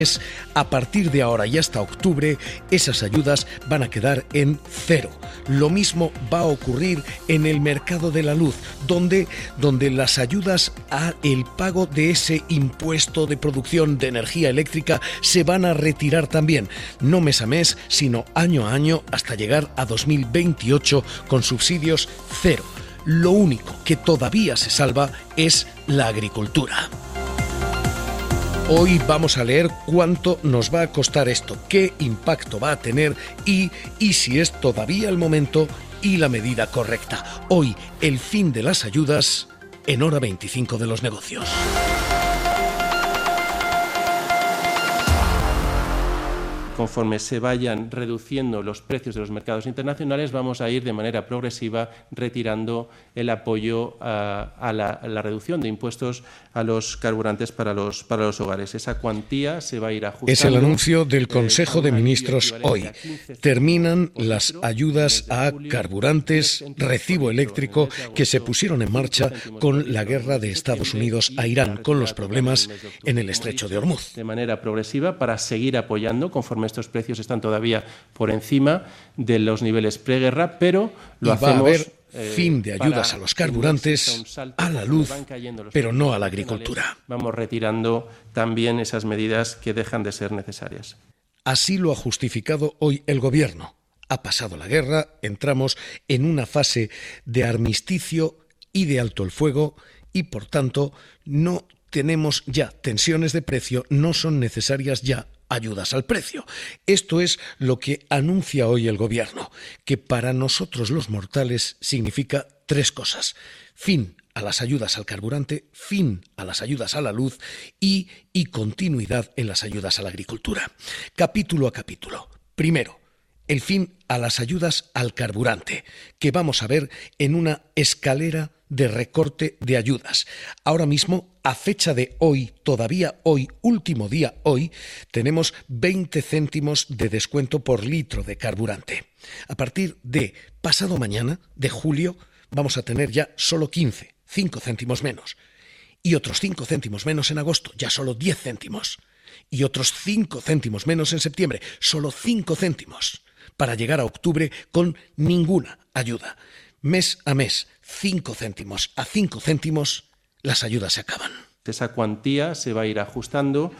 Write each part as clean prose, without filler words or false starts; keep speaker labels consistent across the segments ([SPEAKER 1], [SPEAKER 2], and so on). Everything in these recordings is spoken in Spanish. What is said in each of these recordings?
[SPEAKER 1] A partir de ahora y hasta octubre, esas ayudas van a quedar en cero. Lo mismo va a ocurrir en el mercado de la luz, donde las ayudas a el pago de ese impuesto de producción de energía eléctrica se van a retirar también, no mes a mes, sino año a año, hasta llegar a 2028 con subsidios cero. Lo único que todavía se salva es la agricultura. Hoy vamos a leer cuánto nos va a costar esto, qué impacto va a tener y si es todavía el momento y la medida correcta. Hoy, el fin de las ayudas en Hora 25 de los negocios.
[SPEAKER 2] Conforme se vayan reduciendo los precios de los mercados internacionales, vamos a ir de manera progresiva retirando el apoyo a la reducción de impuestos a los carburantes para los hogares. Esa cuantía se va a ir ajustando.
[SPEAKER 1] Es el anuncio del Consejo de Ministros hoy. Terminan las ayudas a carburantes, recibo eléctrico, que se pusieron en marcha con la guerra de Estados Unidos a Irán, con los problemas en el Estrecho de Hormuz.
[SPEAKER 2] De manera progresiva para seguir apoyando conforme estos precios están todavía por encima de los niveles preguerra, pero lo hacemos.
[SPEAKER 1] Va a haber fin de ayudas a los carburantes, a la luz, pero no a la agricultura.
[SPEAKER 2] Vamos retirando también esas medidas que dejan de ser necesarias.
[SPEAKER 1] Así lo ha justificado hoy el Gobierno. Ha pasado la guerra, entramos en una fase de armisticio y de alto el fuego y, por tanto, no tenemos ya tensiones de precio, no son necesarias ya ayudas al precio. Esto es lo que anuncia hoy el Gobierno, que para nosotros los mortales significa tres cosas: fin a las ayudas al carburante, fin a las ayudas a la luz y continuidad en las ayudas a la agricultura. Capítulo a capítulo. Primero, el fin a las ayudas al carburante, que vamos a ver en una escalera de recorte de ayudas. Ahora mismo, a fecha de hoy, todavía hoy, último día hoy, tenemos 20 céntimos de descuento por litro de carburante. A partir de pasado mañana, de julio, vamos a tener ya solo 15, 5 céntimos menos. Y otros 5 céntimos menos en agosto, ya solo 10 céntimos. Y otros 5 céntimos menos en septiembre, solo 5 céntimos. Para llegar a octubre con ninguna ayuda. Mes a mes, 5 céntimos a 5 céntimos, las ayudas se acaban.
[SPEAKER 2] Esa cuantía se va a ir ajustando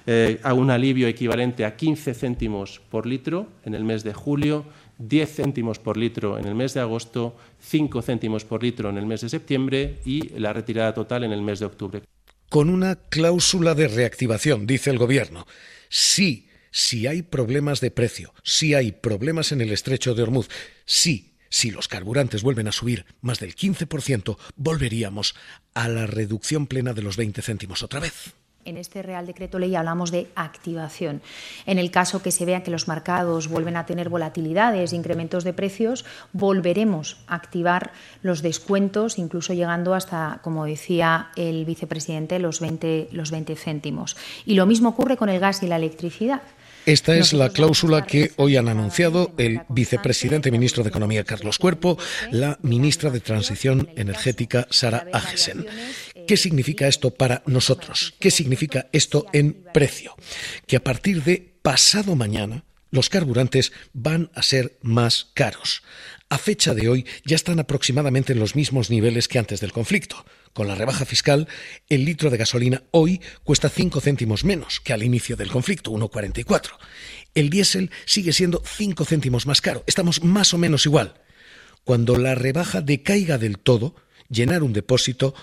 [SPEAKER 2] a un alivio equivalente a 15 céntimos por litro en el mes de julio, 10 céntimos por litro en el mes de agosto, 5 céntimos por litro en el mes de septiembre y la retirada total en el mes de octubre.
[SPEAKER 1] Con una cláusula de reactivación, dice el Gobierno. Sí, si hay problemas de precio, si hay problemas en el Estrecho de Hormuz, sí. Si los carburantes vuelven a subir más del 15%, volveríamos a la reducción plena de los 20 céntimos otra vez.
[SPEAKER 3] En este Real Decreto Ley hablamos de activación. En el caso que se vea que los mercados vuelven a tener volatilidades, incrementos de precios, volveremos a activar los descuentos, incluso llegando hasta, como decía el vicepresidente, los 20 céntimos. Y lo mismo ocurre con el gas y la electricidad.
[SPEAKER 1] Esta es la cláusula que hoy han anunciado el vicepresidente ministro de Economía, Carlos Cuerpo, la ministra de Transición Energética, Sara Agesen. ¿Qué significa esto para nosotros? ¿Qué significa esto en precio? Que a partir de pasado mañana los carburantes van a ser más caros. A fecha de hoy ya están aproximadamente en los mismos niveles que antes del conflicto. Con la rebaja fiscal, el litro de gasolina hoy cuesta 5 céntimos menos que al inicio del conflicto, 1,44. El diésel sigue siendo 5 céntimos más caro. Estamos más o menos igual. Cuando la rebaja decaiga del todo, llenar un depósito,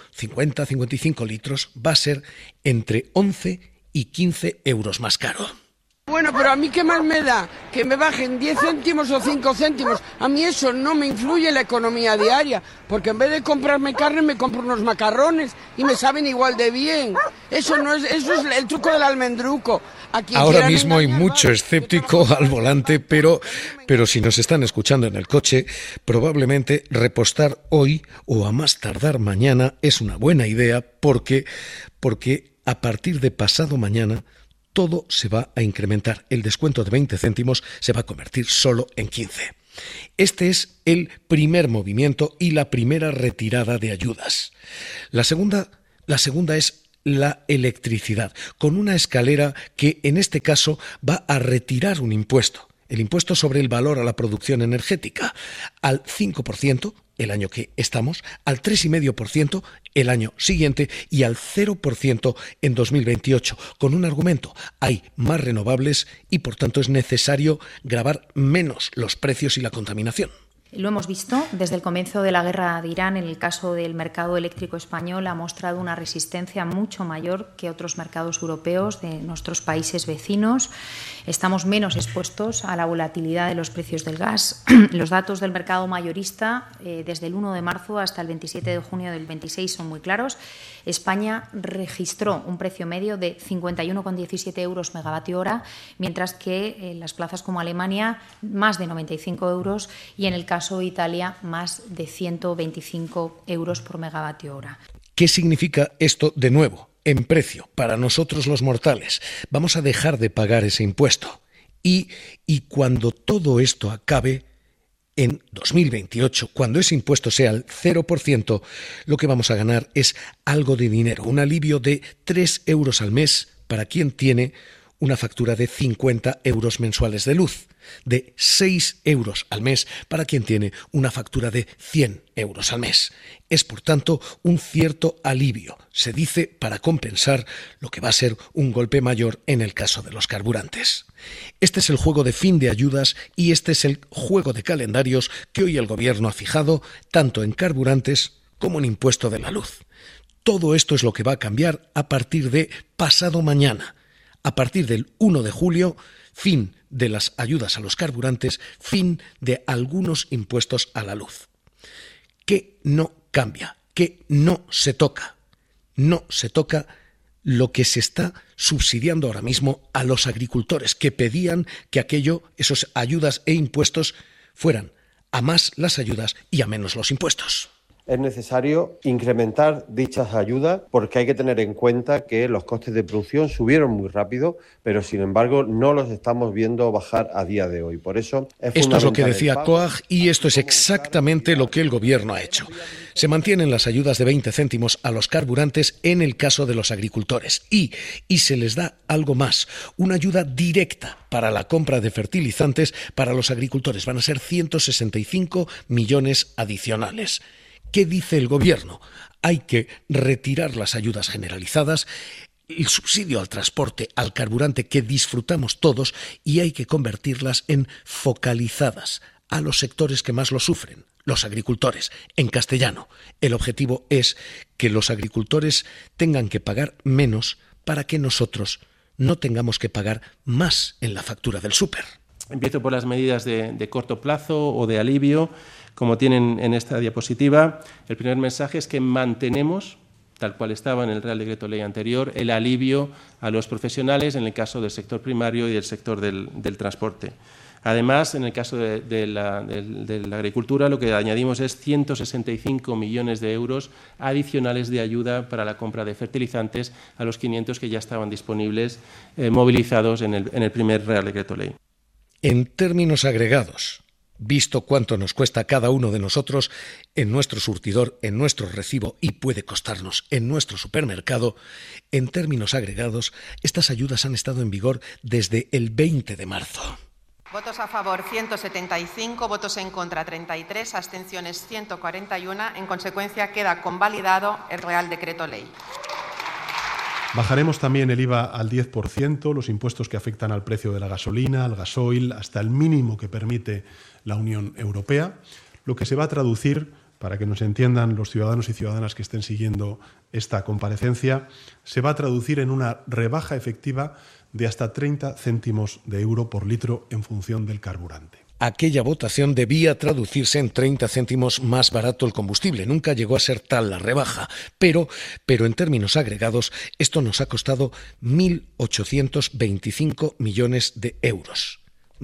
[SPEAKER 1] 50-55 litros, va a ser entre 11 y 15 euros más caro.
[SPEAKER 4] Bueno, pero a mí qué más me da que me bajen 10 céntimos o 5 céntimos. A mí eso no me influye en la economía diaria, porque en vez de comprarme carne me compro unos macarrones y me saben igual de bien. Eso es el truco del almendruco.
[SPEAKER 1] Ahora mismo hay mucho escéptico al volante, pero si nos están escuchando en el coche, probablemente repostar hoy o a más tardar mañana es una buena idea porque a partir de pasado mañana todo se va a incrementar. El descuento de 20 céntimos se va a convertir solo en 15. Este es el primer movimiento y la primera retirada de ayudas. La segunda es la electricidad, con una escalera que en este caso va a retirar un impuesto, el impuesto sobre el valor a la producción energética, al 5% el año que estamos, al 3,5% el año siguiente y al 0% en 2028, con un argumento: hay más renovables y por tanto es necesario gravar menos los precios y la contaminación.
[SPEAKER 3] Lo hemos visto desde el comienzo de la guerra de Irán. En el caso del mercado eléctrico español ha mostrado una resistencia mucho mayor que otros mercados europeos de nuestros países vecinos. Estamos menos expuestos a la volatilidad de los precios del gas. Los datos del mercado mayorista desde el 1 de marzo hasta el 27 de junio del 26 son muy claros. España registró un precio medio de 51,17 euros megavatio hora, mientras que en las plazas como Alemania más de 95 euros y en el caso de Italia más de 125 euros por megavatio hora.
[SPEAKER 1] ¿Qué significa esto de nuevo? En precio, para nosotros los mortales, vamos a dejar de pagar ese impuesto. Y cuando todo esto acabe, en 2028, cuando ese impuesto sea el 0%, lo que vamos a ganar es algo de dinero, un alivio de 3 euros al mes para quien tiene una factura de 50 euros mensuales de luz, de 6 euros al mes para quien tiene una factura de 100 euros al mes. Es, por tanto, un cierto alivio, se dice, para compensar lo que va a ser un golpe mayor en el caso de los carburantes. Este es el juego de fin de ayudas y este es el juego de calendarios que hoy el Gobierno ha fijado tanto en carburantes como en impuesto de la luz. Todo esto es lo que va a cambiar a partir de pasado mañana. A partir del 1 de julio, fin de las ayudas a los carburantes, fin de algunos impuestos a la luz. ¿Qué no cambia? ¿Qué no se toca? No se toca lo que se está subsidiando ahora mismo a los agricultores, que pedían que esas ayudas e impuestos fueran a más las ayudas y a menos los impuestos.
[SPEAKER 5] Es necesario incrementar dichas ayudas porque hay que tener en cuenta que los costes de producción subieron muy rápido, pero sin embargo no los estamos viendo bajar a día de hoy. Por eso
[SPEAKER 1] esto es lo que decía COAG y esto es exactamente lo que el Gobierno ha hecho. Se mantienen las ayudas de 20 céntimos a los carburantes en el caso de los agricultores y se les da algo más, una ayuda directa para la compra de fertilizantes para los agricultores. Van a ser 165 millones adicionales. ¿Qué dice el Gobierno? Hay que retirar las ayudas generalizadas, el subsidio al transporte, al carburante que disfrutamos todos y hay que convertirlas en focalizadas a los sectores que más lo sufren, los agricultores. En castellano, el objetivo es que los agricultores tengan que pagar menos para que nosotros no tengamos que pagar más en la factura del súper.
[SPEAKER 2] Empiezo por las medidas de corto plazo o de alivio. Como tienen en esta diapositiva, el primer mensaje es que mantenemos, tal cual estaba en el Real Decreto Ley anterior, el alivio a los profesionales en el caso del sector primario y del sector del transporte. Además, en el caso de la agricultura, lo que añadimos es 165 millones de euros adicionales de ayuda para la compra de fertilizantes a los 500 que ya estaban disponibles, movilizados en el primer Real Decreto Ley.
[SPEAKER 1] En términos agregados, visto cuánto nos cuesta cada uno de nosotros en nuestro surtidor, en nuestro recibo y puede costarnos en nuestro supermercado, en términos agregados, estas ayudas han estado en vigor desde el 20 de marzo.
[SPEAKER 6] Votos a favor 175, votos en contra 33, abstenciones 141. En consecuencia, queda convalidado el Real Decreto Ley.
[SPEAKER 7] Bajaremos también el IVA al 10%, los impuestos que afectan al precio de la gasolina, al gasoil, hasta el mínimo que permite la Unión Europea, lo que se va a traducir, para que nos entiendan los ciudadanos y ciudadanas que estén siguiendo esta comparecencia, se va a traducir en una rebaja efectiva de hasta 30 céntimos de euro por litro en función del carburante.
[SPEAKER 1] Aquella votación debía traducirse en 30 céntimos más barato el combustible. Nunca llegó a ser tal la rebaja, pero en términos agregados esto nos ha costado 1.825 millones de euros.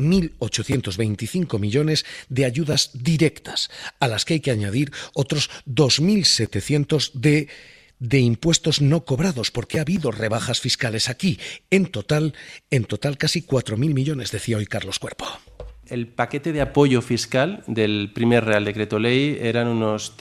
[SPEAKER 1] 1.825 millones de ayudas directas, a las que hay que añadir otros 2.700 de impuestos no cobrados, porque ha habido rebajas fiscales aquí. En total casi 4.000 millones, decía hoy Carlos Cuerpo.
[SPEAKER 2] el paquete de apoyo fiscal del primer Real Decreto Ley eran unos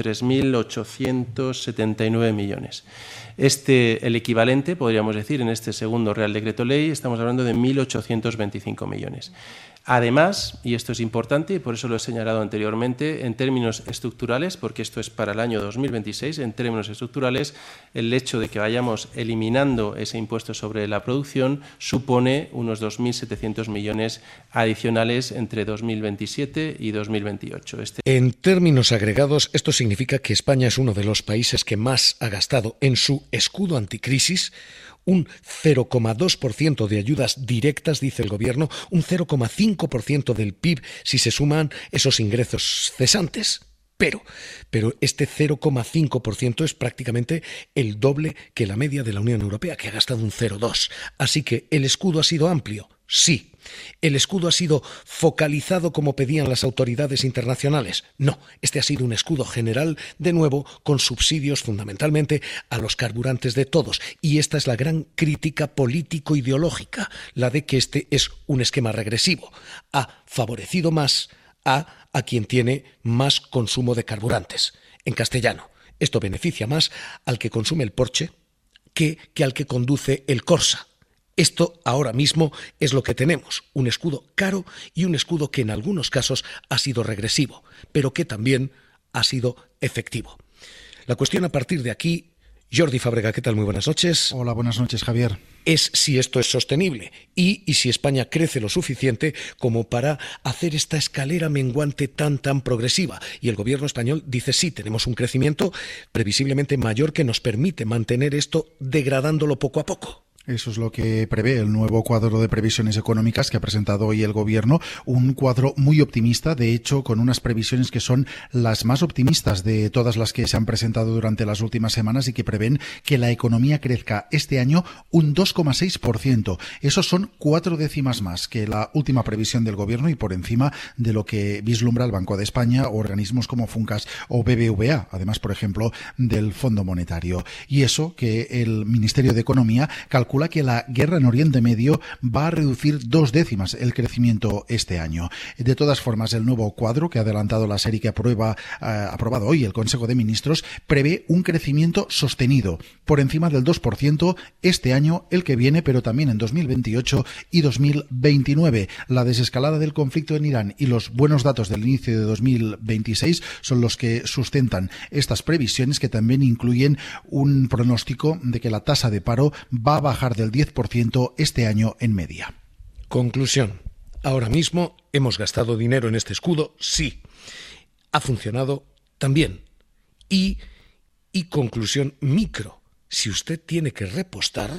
[SPEAKER 2] 3.879 millones. El equivalente, podríamos decir, en este segundo Real Decreto Ley, estamos hablando de 1.825 millones. Además, y esto es importante, y por eso lo he señalado anteriormente, en términos estructurales, porque esto es para el año 2026, en términos estructurales, el hecho de que vayamos eliminando ese impuesto sobre la producción supone unos 2.700 millones adicionales entre 2027 y 2028.
[SPEAKER 1] En términos agregados, esto significa que España es uno de los países que más ha gastado en su escudo anticrisis. Un 0,2% de ayudas directas, dice el Gobierno, un 0,5% del PIB si se suman esos ingresos cesantes. Pero este 0,5% es prácticamente el doble que la media de la Unión Europea, que ha gastado un 0,2%. Así que el escudo ha sido amplio, sí. ¿El escudo ha sido focalizado como pedían las autoridades internacionales? No, este ha sido un escudo general, de nuevo, con subsidios fundamentalmente a los carburantes de todos. Y esta es la gran crítica político-ideológica, la de que este es un esquema regresivo. Ha favorecido más a quien tiene más consumo de carburantes. En castellano, esto beneficia más al que consume el Porsche que al que conduce el Corsa. Esto ahora mismo es lo que tenemos, un escudo caro y un escudo que en algunos casos ha sido regresivo, pero que también ha sido efectivo. La cuestión a partir de aquí, Jordi Fábrega, ¿qué tal? Muy buenas noches.
[SPEAKER 8] Hola, buenas noches, Javier.
[SPEAKER 1] Es si esto es sostenible y si España crece lo suficiente como para hacer esta escalera menguante tan progresiva. Y el Gobierno español dice sí, tenemos un crecimiento previsiblemente mayor que nos permite mantener esto degradándolo poco a poco.
[SPEAKER 8] Eso es lo que prevé el nuevo cuadro de previsiones económicas que ha presentado hoy el Gobierno, un cuadro muy optimista, de hecho, con unas previsiones que son las más optimistas de todas las que se han presentado durante las últimas semanas y que prevén que la economía crezca este año un 2,6%. Esos son 4 décimas más que la última previsión del Gobierno y por encima de lo que vislumbra el Banco de España o organismos como Funcas o BBVA, además, por ejemplo, del Fondo Monetario. Y eso que el Ministerio de Economía calcula que la guerra en Oriente Medio va a reducir 2 décimas el crecimiento este año. De todas formas, el nuevo cuadro que ha adelantado la serie que aprobado hoy el Consejo de Ministros prevé un crecimiento sostenido por encima del 2% este año, el que viene, pero también en 2028 y 2029. La desescalada del conflicto en Irán y los buenos datos del inicio de 2026 son los que sustentan estas previsiones, que también incluyen un pronóstico de que la tasa de paro va a bajar del 10% este año en media.
[SPEAKER 1] Conclusión. Ahora mismo hemos gastado dinero en este escudo, sí. Ha funcionado también. Y conclusión micro. Si usted tiene que repostar...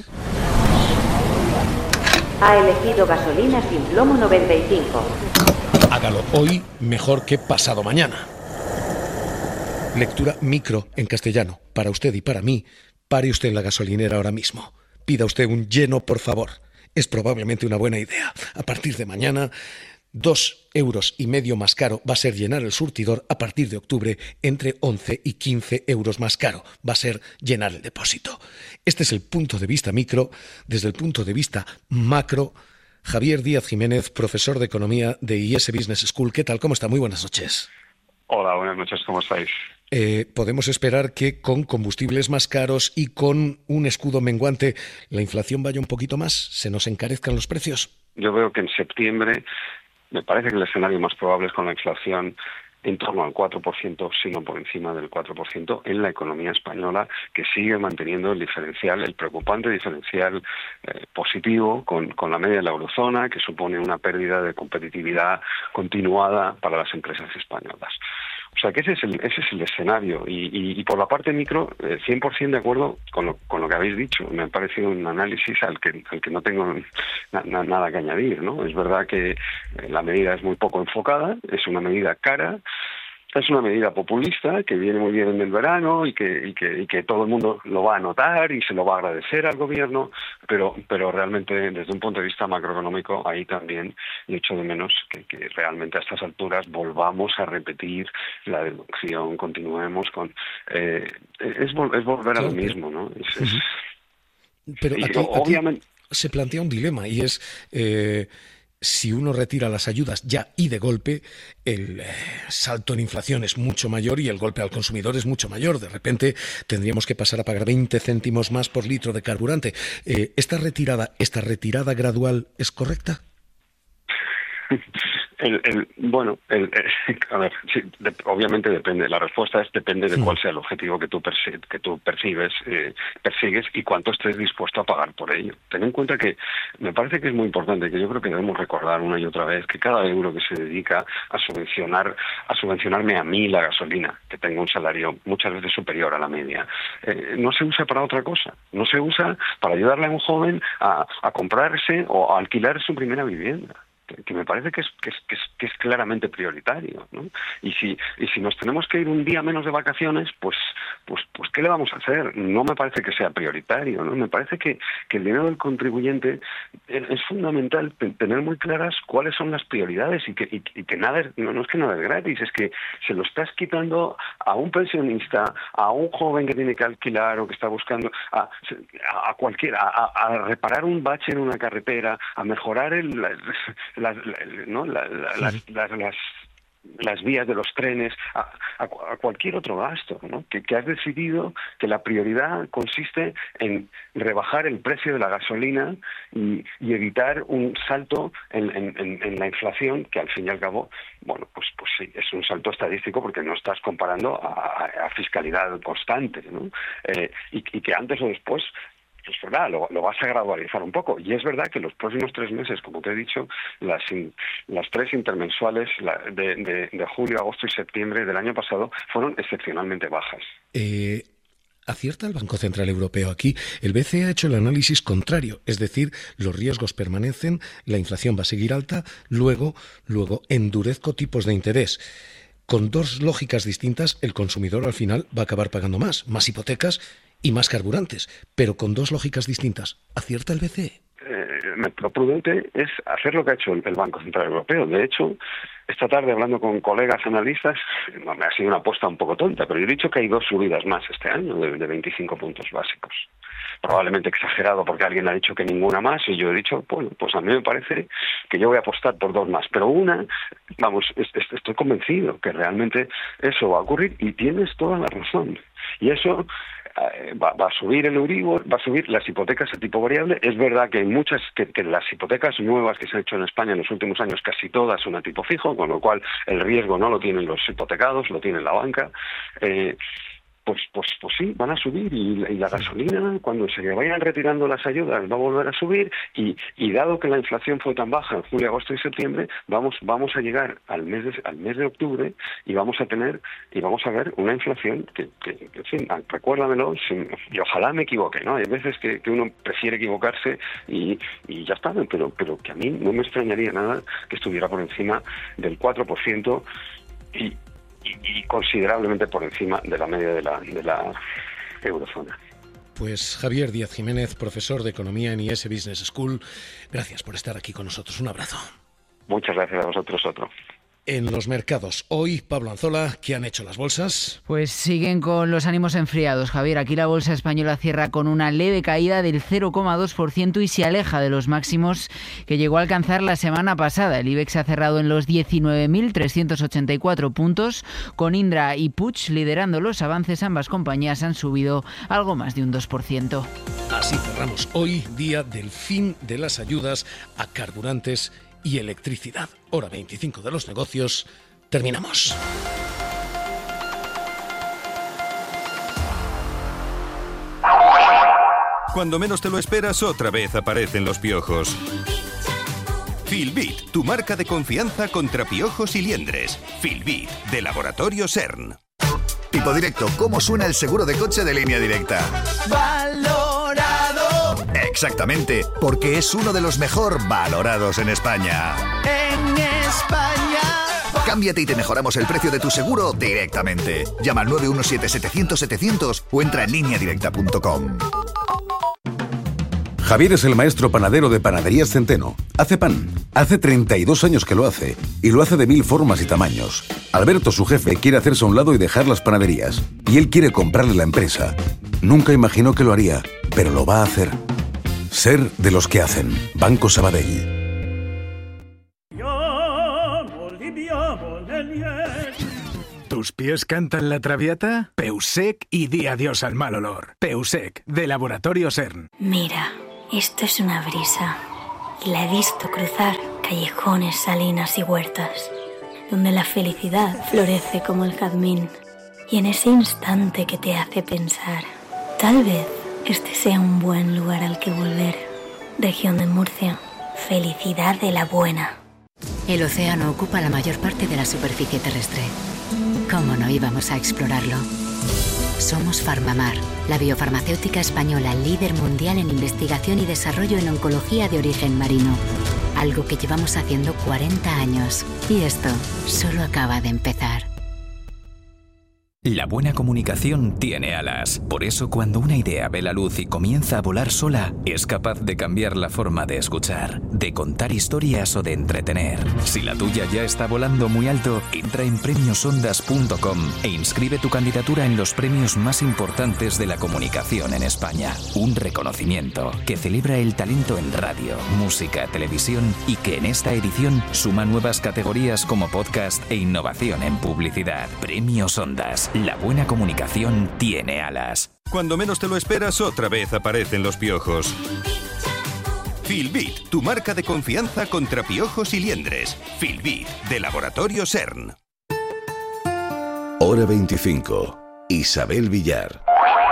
[SPEAKER 9] Ha elegido gasolina sin plomo 95.
[SPEAKER 1] Hágalo hoy mejor que pasado mañana. Lectura micro en castellano. Para usted y para mí, pare usted en la gasolinera ahora mismo. Pida usted un lleno, por favor. Es probablemente una buena idea. A partir de mañana, 2,5 euros más caro va a ser llenar el surtidor. A partir de octubre, entre 11 y 15 euros más caro va a ser llenar el depósito. Este es el punto de vista micro. Desde el punto de vista macro, Javier Díaz Jiménez, profesor de Economía de IS Business School. ¿Qué tal? ¿Cómo está? Muy buenas noches.
[SPEAKER 10] Hola, buenas noches. ¿Cómo estáis?
[SPEAKER 1] ¿Podemos esperar que con combustibles más caros y con un escudo menguante la inflación vaya un poquito más? ¿Se nos encarezcan los precios?
[SPEAKER 10] Yo veo que en septiembre me parece que el escenario más probable es con la inflación en torno al 4%, sino por encima del 4% en la economía española, que sigue manteniendo el diferencial, el preocupante diferencial positivo con la media de la eurozona, que supone una pérdida de competitividad continuada para las empresas españolas. O sea que ese es el escenario y por la parte micro 100% de acuerdo con lo que habéis dicho. Me ha parecido un análisis al que no tengo nada que añadir, ¿no? Es verdad que la medida es muy poco enfocada, es una medida cara. Es una medida populista que viene muy bien en el verano y que todo el mundo lo va a notar y se lo va a agradecer al gobierno, pero realmente desde un punto de vista macroeconómico ahí también echo de menos que realmente a estas alturas volvamos a repetir la deducción, continuemos con... es volver a lo mismo, ¿no?
[SPEAKER 1] Pero aquí, obviamente... se plantea un dilema y es... si uno retira las ayudas ya y de golpe, el salto en inflación es mucho mayor y el golpe al consumidor es mucho mayor. De repente tendríamos que pasar a pagar 20 céntimos más por litro de carburante. ¿Esta retirada gradual es correcta?
[SPEAKER 10] A ver, sí, obviamente depende. La respuesta depende de cuál sea el objetivo que tú persigues y cuánto estés dispuesto a pagar por ello. Ten en cuenta que me parece que es muy importante, que yo creo que debemos recordar una y otra vez que cada euro que se dedica a subvencionarme a mí la gasolina, que tengo un salario muchas veces superior a la media, no se usa para otra cosa. No se usa para ayudarle a un joven a comprarse o a alquilar su primera vivienda, que me parece que es claramente prioritario, ¿no? Y si nos tenemos que ir un día menos de vacaciones, pues ¿qué le vamos a hacer? No me parece que sea prioritario, ¿no? Me parece que el dinero del contribuyente es fundamental tener muy claras cuáles son las prioridades y que nada no es que nada es gratis, es que se lo estás quitando a un pensionista, a un joven que tiene que alquilar o que está buscando a cualquiera, a reparar un bache en una carretera, a mejorar las vías de los trenes, a cualquier otro gasto, ¿no? Que has decidido que la prioridad consiste en rebajar el precio de la gasolina y evitar un salto en la inflación, que al fin y al cabo, bueno, pues sí, es un salto estadístico porque no estás comparando a fiscalidad constante, ¿no? Y que antes o después, pues verdad, lo vas a gradualizar un poco. Y es verdad que los próximos 3 meses, como te he dicho, las 3 intermensuales de julio, agosto y septiembre del año pasado fueron excepcionalmente bajas.
[SPEAKER 1] ¿Acierta el Banco Central Europeo aquí? El BCE ha hecho el análisis contrario, es decir, los riesgos permanecen, la inflación va a seguir alta, luego endurezco tipos de interés. Con 2 lógicas distintas, el consumidor al final va a acabar pagando más hipotecas y más carburantes, pero con 2 lógicas distintas. ¿Acierta el BCE?
[SPEAKER 10] Lo prudente es hacer lo que ha hecho el Banco Central Europeo. De hecho, esta tarde, hablando con colegas analistas, me ha sido una apuesta un poco tonta, pero yo he dicho que hay 2 subidas más este año de 25 puntos básicos. Probablemente exagerado porque alguien ha dicho que ninguna más, y yo he dicho, bueno, pues a mí me parece que yo voy a apostar por 2 más. Pero una, estoy convencido que realmente eso va a ocurrir y tienes toda la razón. Y eso va a subir el Euribor, va a subir las hipotecas a tipo variable. Es verdad que hay muchas, que las hipotecas nuevas que se han hecho en España en los últimos años, casi todas son a tipo fijo, con lo cual el riesgo no lo tienen los hipotecados, lo tiene la banca. Pues sí, van a subir y la gasolina, cuando se vayan retirando las ayudas, va a volver a subir y dado que la inflación fue tan baja en julio, agosto y septiembre, vamos a llegar al mes de octubre y vamos a ver una inflación que en fin, recuérdamelo, y ojalá me equivoque, ¿no? Hay veces que uno prefiere equivocarse y ya está, pero que a mí no me extrañaría nada que estuviera por encima del 4% y considerablemente por encima de la media de la eurozona.
[SPEAKER 1] Pues Javier Díaz Jiménez, profesor de Economía en IES Business School, gracias por estar aquí con nosotros. Un abrazo.
[SPEAKER 10] Muchas gracias a vosotros, otro.
[SPEAKER 1] En los mercados, hoy, Pablo Anzola, ¿qué han hecho las bolsas?
[SPEAKER 11] Pues siguen con los ánimos enfriados, Javier. Aquí la bolsa española cierra con una leve caída del 0,2% y se aleja de los máximos que llegó a alcanzar la semana pasada. El IBEX ha cerrado en los 19.384 puntos, con Indra y Puig liderando los avances. Ambas compañías han subido algo más de un 2%.
[SPEAKER 1] Así cerramos hoy, día del fin de las ayudas a carburantes y electricidad. Hora 25 de los negocios. Terminamos.
[SPEAKER 12] Cuando menos te lo esperas, otra vez aparecen los piojos. Filbit, tu marca de confianza contra piojos y liendres. Filbit, de Laboratorio CERN.
[SPEAKER 13] Tipo Directo, ¿cómo suena el seguro de coche de Línea Directa? ¡Valorado! Exactamente, porque es uno de los mejor valorados en España. ¡En España! Cámbiate y te mejoramos el precio de tu seguro directamente. Llama al 917-700-700 o entra en lineadirecta.com.
[SPEAKER 14] Javier es el maestro panadero de Panaderías Centeno. Hace pan. Hace 32 años que lo hace. Y lo hace de 1000 formas y tamaños. Alberto, su jefe, quiere hacerse a un lado y dejar las panaderías. Y él quiere comprarle la empresa. Nunca imaginó que lo haría, pero lo va a hacer. Ser de los que hacen. Banco Sabadell.
[SPEAKER 15] ¿Tus pies cantan la traviata? Peusec y di adiós al mal olor. Peusec, de Laboratorio CERN.
[SPEAKER 16] Mira, esto es una brisa. Y la he visto cruzar callejones, salinas y huertas, donde la felicidad florece como el jazmín. Y en ese instante que te hace pensar, tal vez este sea un buen lugar al que volver. Región de Murcia, felicidad de la buena.
[SPEAKER 17] El océano ocupa la mayor parte de la superficie terrestre. ¿Cómo no íbamos a explorarlo? Somos Farmamar, la biofarmacéutica española líder mundial en investigación y desarrollo en oncología de origen marino. Algo que llevamos haciendo 40 años. Y esto solo acaba de empezar.
[SPEAKER 18] La buena comunicación tiene alas. Por eso, cuando una idea ve la luz y comienza a volar sola, es capaz de cambiar la forma de escuchar, de contar historias o de entretener. Si la tuya ya está volando muy alto, entra en premiosondas.com e inscribe tu candidatura en los premios más importantes de la comunicación en España. Un reconocimiento que celebra el talento en radio, música, televisión y que en esta edición suma nuevas categorías como podcast e innovación en publicidad. Premios Ondas. La buena comunicación tiene alas.
[SPEAKER 12] Cuando menos te lo esperas, otra vez aparecen los piojos. Filbit, tu marca de confianza contra piojos y liendres. Filbit, de Laboratorio CERN.
[SPEAKER 14] Hora 25. Isabel Villar.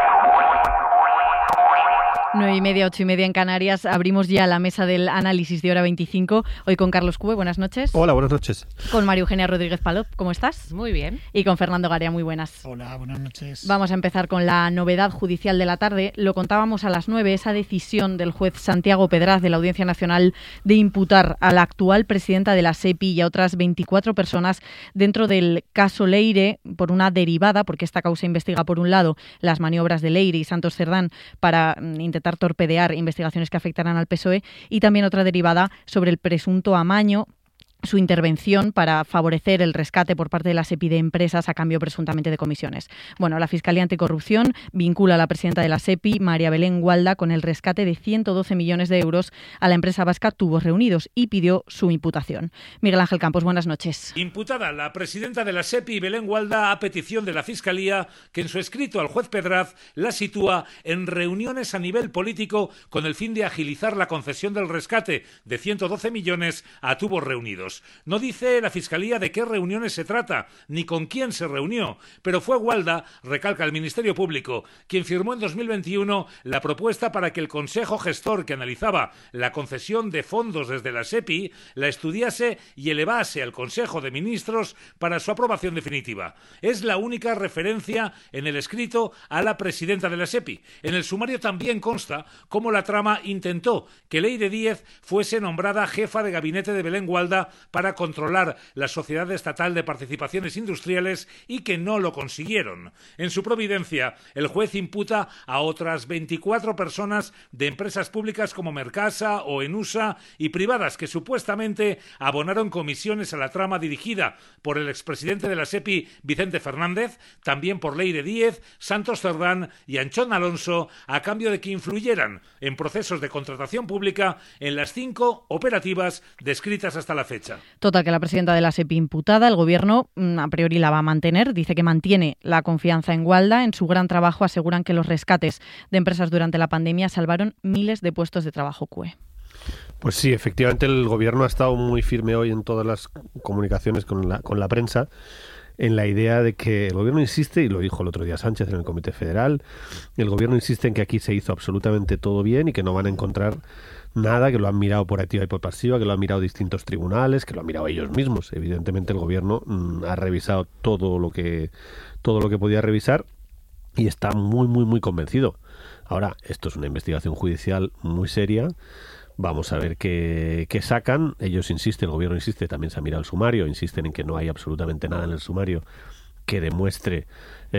[SPEAKER 19] 9:30, 8:30 en Canarias. Abrimos ya la mesa del análisis de Hora 25. Hoy con Carlos Cube, buenas noches.
[SPEAKER 20] Hola, buenas noches.
[SPEAKER 19] Con María Eugenia Rodríguez Palop, ¿cómo estás?
[SPEAKER 21] Muy bien.
[SPEAKER 19] Y con Fernando Garea, muy buenas.
[SPEAKER 22] Hola, buenas noches.
[SPEAKER 19] Vamos a empezar con la novedad judicial de la tarde. Lo contábamos a las 9, esa decisión del juez Santiago Pedraz de la Audiencia Nacional de imputar a la actual presidenta de la SEPI y a otras 24 personas dentro del caso Leire por una derivada, porque esta causa investiga, por un lado, las maniobras de Leire y Santos Cerdán para intentar torpedear investigaciones que afectarán al PSOE, y también otra derivada sobre el presunto amaño, su intervención para favorecer el rescate por parte de la SEPI de empresas a cambio presuntamente de comisiones. Bueno, la Fiscalía Anticorrupción vincula a la presidenta de la SEPI, María Belén Gualda, con el rescate de 112 millones de euros a la empresa vasca Tubos Reunidos y pidió su imputación. Miguel Ángel Campos, buenas noches.
[SPEAKER 23] Imputada la presidenta de la SEPI, Belén Gualda, a petición de la Fiscalía, que en su escrito al juez Pedraz la sitúa en reuniones a nivel político con el fin de agilizar la concesión del rescate de 112 millones a Tubos Reunidos. No dice la Fiscalía de qué reuniones se trata, ni con quién se reunió, pero fue Gualda, recalca el Ministerio Público, quien firmó en 2021 la propuesta para que el Consejo Gestor que analizaba la concesión de fondos desde la SEPI la estudiase y elevase al Consejo de Ministros para su aprobación definitiva. Es la única referencia en el escrito a la presidenta de la SEPI. En el sumario también consta cómo la trama intentó que Leire Díez fuese nombrada jefa de gabinete de Belén Gualda para controlar la Sociedad Estatal de Participaciones Industriales y que no lo consiguieron. En su providencia, el juez imputa a otras 24 personas de empresas públicas como Mercasa o Enusa y privadas que supuestamente abonaron comisiones a la trama dirigida por el expresidente de la SEPI, Vicente Fernández, también por Leire Díez, Santos Cerdán y Anchón Alonso, a cambio de que influyeran en procesos de contratación pública en las 5 operativas descritas hasta la fecha.
[SPEAKER 19] Total, que la presidenta de la SEPI imputada, el Gobierno a priori la va a mantener, dice que mantiene la confianza en Gualda, en su gran trabajo. Aseguran que los rescates de empresas durante la pandemia salvaron miles de puestos de trabajo. CUE.
[SPEAKER 20] Pues sí, efectivamente el Gobierno ha estado muy firme hoy en todas las comunicaciones con la prensa, en la idea de que el Gobierno insiste, y lo dijo el otro día Sánchez en el Comité Federal, el Gobierno insiste en que aquí se hizo absolutamente todo bien y que no van a encontrar nada, que lo han mirado por activa y por pasiva, que lo han mirado distintos tribunales, que lo han mirado ellos mismos. Evidentemente el Gobierno ha revisado todo lo que podía revisar y está muy, muy, muy convencido. Ahora, esto es una investigación judicial muy seria. Vamos a ver qué sacan. Ellos insisten, el Gobierno insiste, también se ha mirado el sumario, insisten en que no hay absolutamente nada en el sumario que demuestre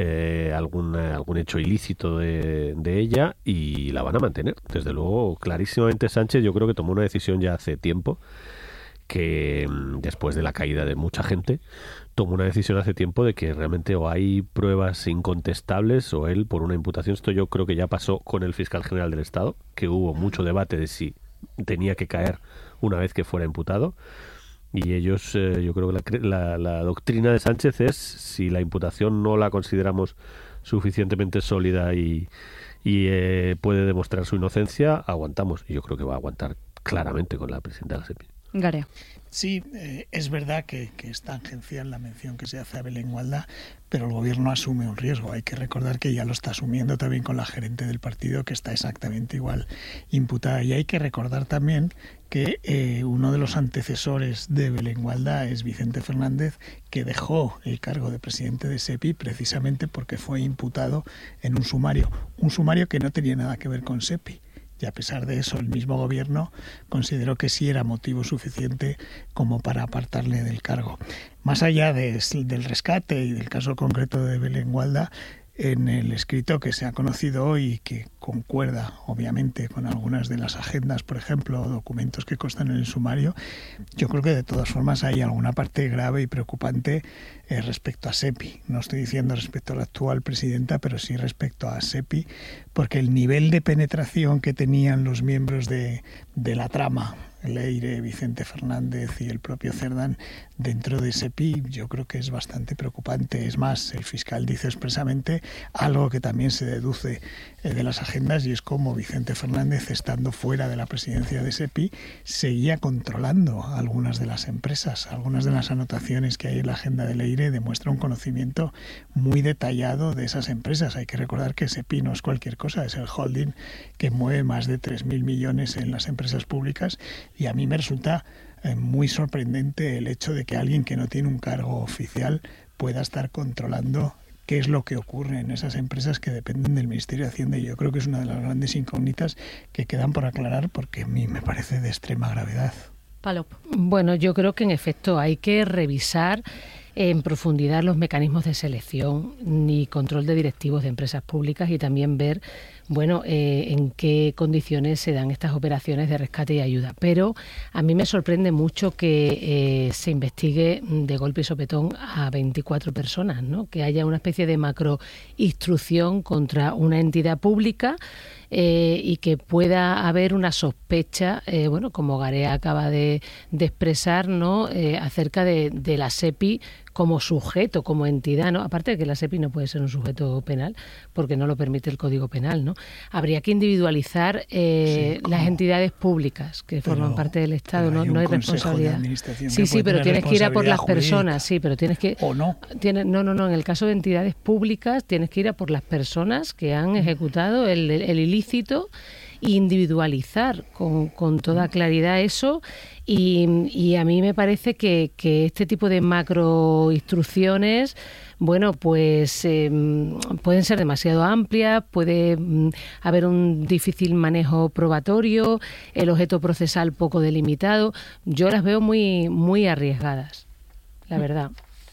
[SPEAKER 20] algún hecho ilícito de ella, y la van a mantener. Desde luego, clarísimamente Sánchez yo creo que tomó una decisión ya hace tiempo, que después de la caída de mucha gente, tomó una decisión hace tiempo de que realmente o hay pruebas incontestables o él por una imputación. Esto yo creo que ya pasó con el fiscal general del Estado, que hubo mucho debate de si tenía que caer una vez que fuera imputado. Y ellos, yo creo que la doctrina de Sánchez es, si la imputación no la consideramos suficientemente sólida y puede demostrar su inocencia, aguantamos. Y yo creo que va a aguantar claramente con la presidenta de la SEPI.
[SPEAKER 19] Garea.
[SPEAKER 4] Sí, es verdad que es tangencial la mención que se hace a Belén Gualda, pero el gobierno asume un riesgo. Hay que recordar que ya lo está asumiendo también con la gerente del partido, que está exactamente igual imputada. Y hay que recordar también que uno de los antecesores de Belén Gualda es Vicente Fernández, que dejó el cargo de presidente de SEPI precisamente porque fue imputado en un sumario que no tenía nada que ver con SEPI. Y a pesar de eso, el mismo gobierno consideró que sí era motivo suficiente como para apartarle del cargo. Más allá del rescate y del caso concreto de Belén Gualda, en el escrito que se ha conocido hoy, que concuerda obviamente con algunas de las agendas, por ejemplo, o documentos que constan en el sumario, yo creo que de todas formas hay alguna parte grave y preocupante respecto a SEPI. No estoy diciendo respecto a la actual presidenta, pero sí respecto a SEPI, porque el nivel de penetración que tenían los miembros de la trama, Leire, Vicente Fernández y el propio Cerdán dentro de SEPI, yo creo que es bastante preocupante. Es más, el fiscal dice expresamente algo que también se deduce de las agendas, y es como Vicente Fernández, estando fuera de la presidencia de SEPI, seguía controlando algunas de las empresas. Algunas de las anotaciones que hay en la agenda de Leire demuestran un conocimiento muy detallado de esas empresas. Hay que recordar que SEPI no es cualquier cosa, es el holding que mueve más de 3.000 millones en las empresas públicas, y a mí me resulta muy sorprendente el hecho de que alguien que no tiene un cargo oficial pueda estar controlando qué es lo que ocurre en esas empresas que dependen del Ministerio de Hacienda. Y yo creo que es una de las grandes incógnitas que quedan por aclarar, porque a mí me parece de extrema gravedad.
[SPEAKER 19] Palop.
[SPEAKER 21] Bueno, yo creo que en efecto hay que revisar en profundidad los mecanismos de selección y control de directivos de empresas públicas, y también ver, bueno, en qué condiciones se dan estas operaciones de rescate y ayuda. Pero a mí me sorprende mucho que se investigue de golpe y sopetón a 24 personas, ¿no? Que haya una especie de macroinstrucción contra una entidad pública y que pueda haber una sospecha, bueno, como Garea acaba de expresar, ¿no? Acerca de la SEPI como sujeto, como entidad, ¿no? Aparte de que la SEPI no puede ser un sujeto penal porque no lo permite el Código Penal, ¿no? Habría que individualizar las entidades públicas que forman parte del Estado, ¿no? No hay responsabilidad. Sí, pero tienes que ir a por las personas, sí, pero tienes que... ¿O no? No, en el caso de entidades públicas tienes que ir a por las personas que han ejecutado el ilícito, individualizar con toda claridad eso, y a mí me parece que este tipo de macroinstrucciones, bueno, pues pueden ser demasiado amplias, puede haber un difícil manejo probatorio, el objeto procesal poco delimitado. Yo las veo muy, muy arriesgadas, la verdad.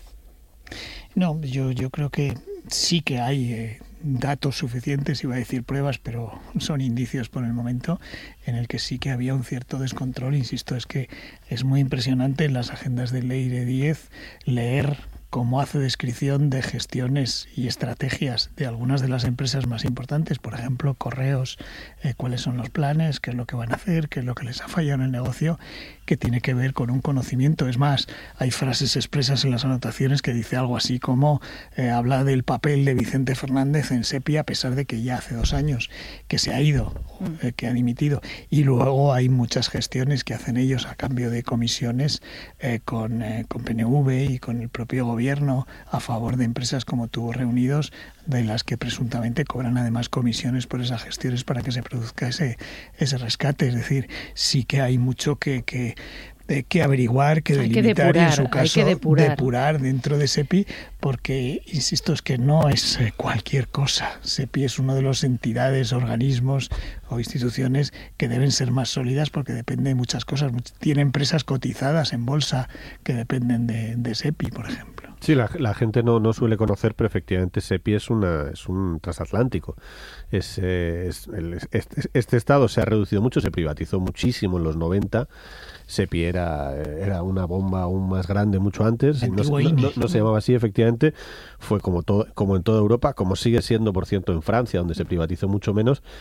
[SPEAKER 4] No, yo creo que sí que hay datos suficientes, iba a decir pruebas, pero son indicios por el momento, en el que sí que había un cierto descontrol. Insisto, es que es muy impresionante en las agendas de Leire Díez leer cómo hace descripción de gestiones y estrategias de algunas de las empresas más importantes, por ejemplo, Correos, cuáles son los planes, qué es lo que van a hacer, qué es lo que les ha fallado en el negocio, que tiene que ver con un conocimiento. Es más, hay frases expresas en las anotaciones que dice algo así como habla del papel de Vicente Fernández en SEPI, a pesar de que ya hace 2 años que se ha ido, que ha dimitido. Y luego hay muchas gestiones que hacen ellos a cambio de comisiones con PNV y con el propio gobierno a favor de empresas como Tubos Reunidos, de las que presuntamente cobran además comisiones por esas gestiones para que se produzca ese rescate. Es decir, sí que hay mucho que averiguar, que delimitar, depurar, y en su caso depurar dentro de SEPI, porque, insisto, es que no es cualquier cosa. SEPI es una de las entidades, organismos o instituciones que deben ser más sólidas, porque depende de muchas cosas. Tiene empresas cotizadas en bolsa que dependen de SEPI, por ejemplo.
[SPEAKER 20] Sí, la gente no suele conocer, pero efectivamente SEPI es un transatlántico. Este Estado se ha reducido mucho, se privatizó muchísimo en los 90. SEPI era una bomba aún más grande mucho antes, y no se llamaba así, efectivamente. Fue como en toda Europa, como sigue siendo, por cierto, en Francia, donde se privatizó mucho menos.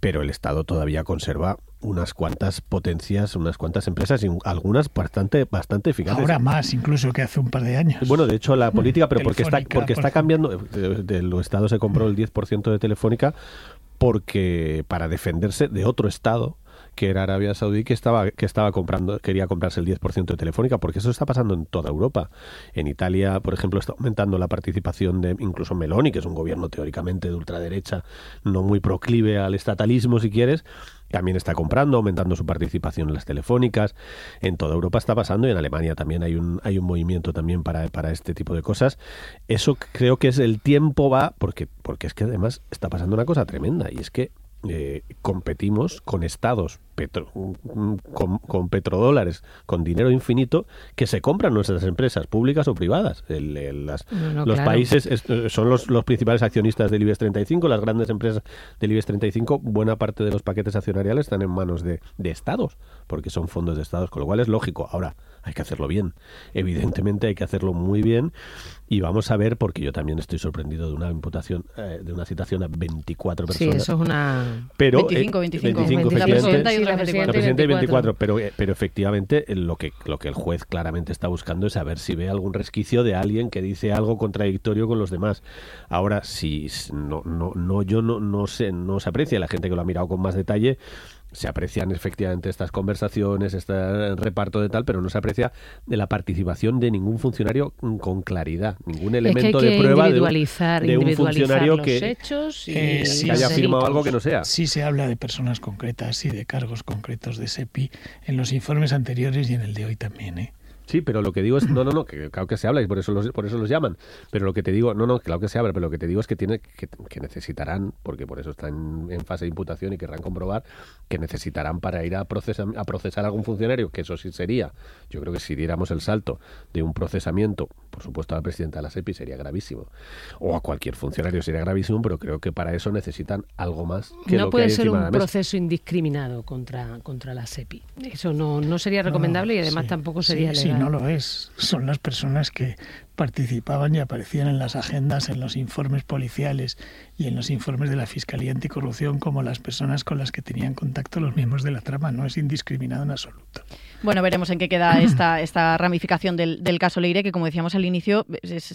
[SPEAKER 20] pero el Estado todavía conserva unas cuantas potencias, unas cuantas empresas y algunas bastante eficaces.
[SPEAKER 4] Ahora más incluso que hace un par de años.
[SPEAKER 20] Bueno, de hecho la política, pero porque está cambiando. El Estado se compró el 10% de Telefónica porque para defenderse de otro Estado, que era Arabia Saudí, quería comprarse el 10% de Telefónica, porque eso está pasando en toda Europa. En Italia, por ejemplo, está aumentando la participación de incluso Meloni, que es un gobierno teóricamente de ultraderecha, no muy proclive al estatalismo, si quieres, también está comprando, aumentando su participación en las telefónicas. En toda Europa está pasando, y en Alemania también hay un movimiento también para este tipo de cosas. Eso creo que es el tiempo va, porque es que además está pasando una cosa tremenda, y es que competimos con estados con petrodólares, con dinero infinito, que se compran nuestras empresas públicas o privadas. Los países son los principales accionistas del IBEX 35, las grandes empresas del IBEX 35, buena parte de los paquetes accionariales están en manos de estados, porque son fondos de estados, con lo cual es lógico. Ahora, hay que hacerlo bien. Evidentemente hay que hacerlo muy bien, y vamos a ver, porque yo también estoy sorprendido de una imputación, de una citación a 24 personas.
[SPEAKER 21] Sí, eso es una...
[SPEAKER 20] Pero,
[SPEAKER 21] 25,
[SPEAKER 20] la
[SPEAKER 21] presidenta y
[SPEAKER 20] 24. Pero efectivamente lo que el juez claramente está buscando es saber si ve algún resquicio de alguien que dice algo contradictorio con los demás. Ahora, si no se aprecia, la gente que lo ha mirado con más detalle, se aprecian efectivamente estas conversaciones, este reparto de tal, pero no se aprecia de la participación de ningún funcionario con claridad, ningún elemento de prueba de un funcionario
[SPEAKER 21] los
[SPEAKER 20] que
[SPEAKER 21] hechos
[SPEAKER 20] que haya firmado algo que no sea.
[SPEAKER 4] Sí se habla de personas concretas y de cargos concretos de SEPI en los informes anteriores y en el de hoy también, ¿eh?
[SPEAKER 20] Sí, pero lo que digo es, que claro que se habla y por eso los llaman, pero lo que te digo, claro que se habla, pero lo que te digo es que que necesitarán, porque por eso están en fase de imputación y querrán comprobar, que necesitarán para ir a procesar a algún funcionario, que eso sí sería, yo creo que si diéramos el salto de un procesamiento, por supuesto a la presidenta de la SEPI sería gravísimo, o a cualquier funcionario sería gravísimo, pero creo que para eso necesitan algo más que
[SPEAKER 21] no
[SPEAKER 20] lo que hay encima de la mesa.
[SPEAKER 21] No puede ser un proceso indiscriminado contra la SEPI. Eso no sería recomendable y además tampoco sería legal.
[SPEAKER 4] Sí, no lo es. Son las personas que participaban y aparecían en las agendas, en los informes policiales y en los informes de la Fiscalía Anticorrupción como las personas con las que tenían contacto los miembros de la trama. No es indiscriminado en absoluto.
[SPEAKER 19] Bueno, veremos en qué queda esta ramificación del caso Leire, que como decíamos al inicio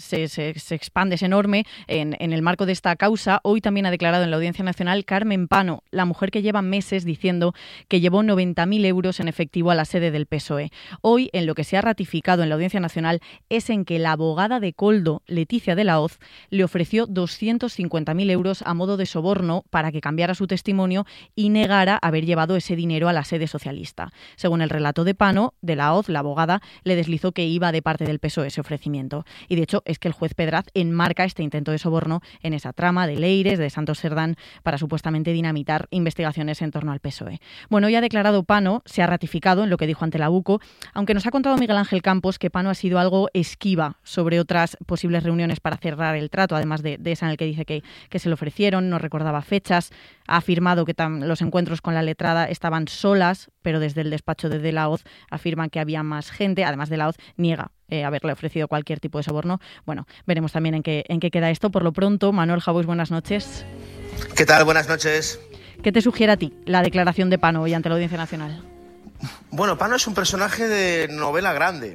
[SPEAKER 19] se expande, es enorme en el marco de esta causa. Hoy también ha declarado en la Audiencia Nacional Carmen Pano, la mujer que lleva meses diciendo que llevó 90.000 euros en efectivo a la sede del PSOE. Hoy, en lo que se ha ratificado en la Audiencia Nacional, es en que la abogada de Koldo, Leticia de la Hoz, le ofreció 250.000 euros a modo de soborno para que cambiara su testimonio y negara haber llevado ese dinero a la sede socialista. Según el relato de Pano, de la Hoz, la abogada, le deslizó que iba de parte del PSOE ese ofrecimiento. Y de hecho es que el juez Pedraz enmarca este intento de soborno en esa trama de Leires, de Santos Cerdán, para supuestamente dinamitar investigaciones en torno al PSOE. Bueno, ya ha declarado Pano, se ha ratificado en lo que dijo ante la UCO, aunque nos ha contado Miguel Ángel Campos que Pano ha sido algo esquiva sobre otras posibles reuniones para cerrar el trato, además de esa en el que dice que se le ofrecieron, no recordaba fechas, ha afirmado que los encuentros con la letrada estaban solas, pero desde el despacho de la Hoz afirman que había más gente. Además, de la Hoz niega haberle ofrecido cualquier tipo de soborno. Bueno, veremos también en qué queda esto. Por lo pronto, Manuel Jauis, buenas noches.
[SPEAKER 3] ¿Qué tal? Buenas noches.
[SPEAKER 19] ¿Qué te sugiere a ti la declaración de Pano hoy ante la Audiencia Nacional?
[SPEAKER 3] Bueno, Pano es un personaje de novela grande.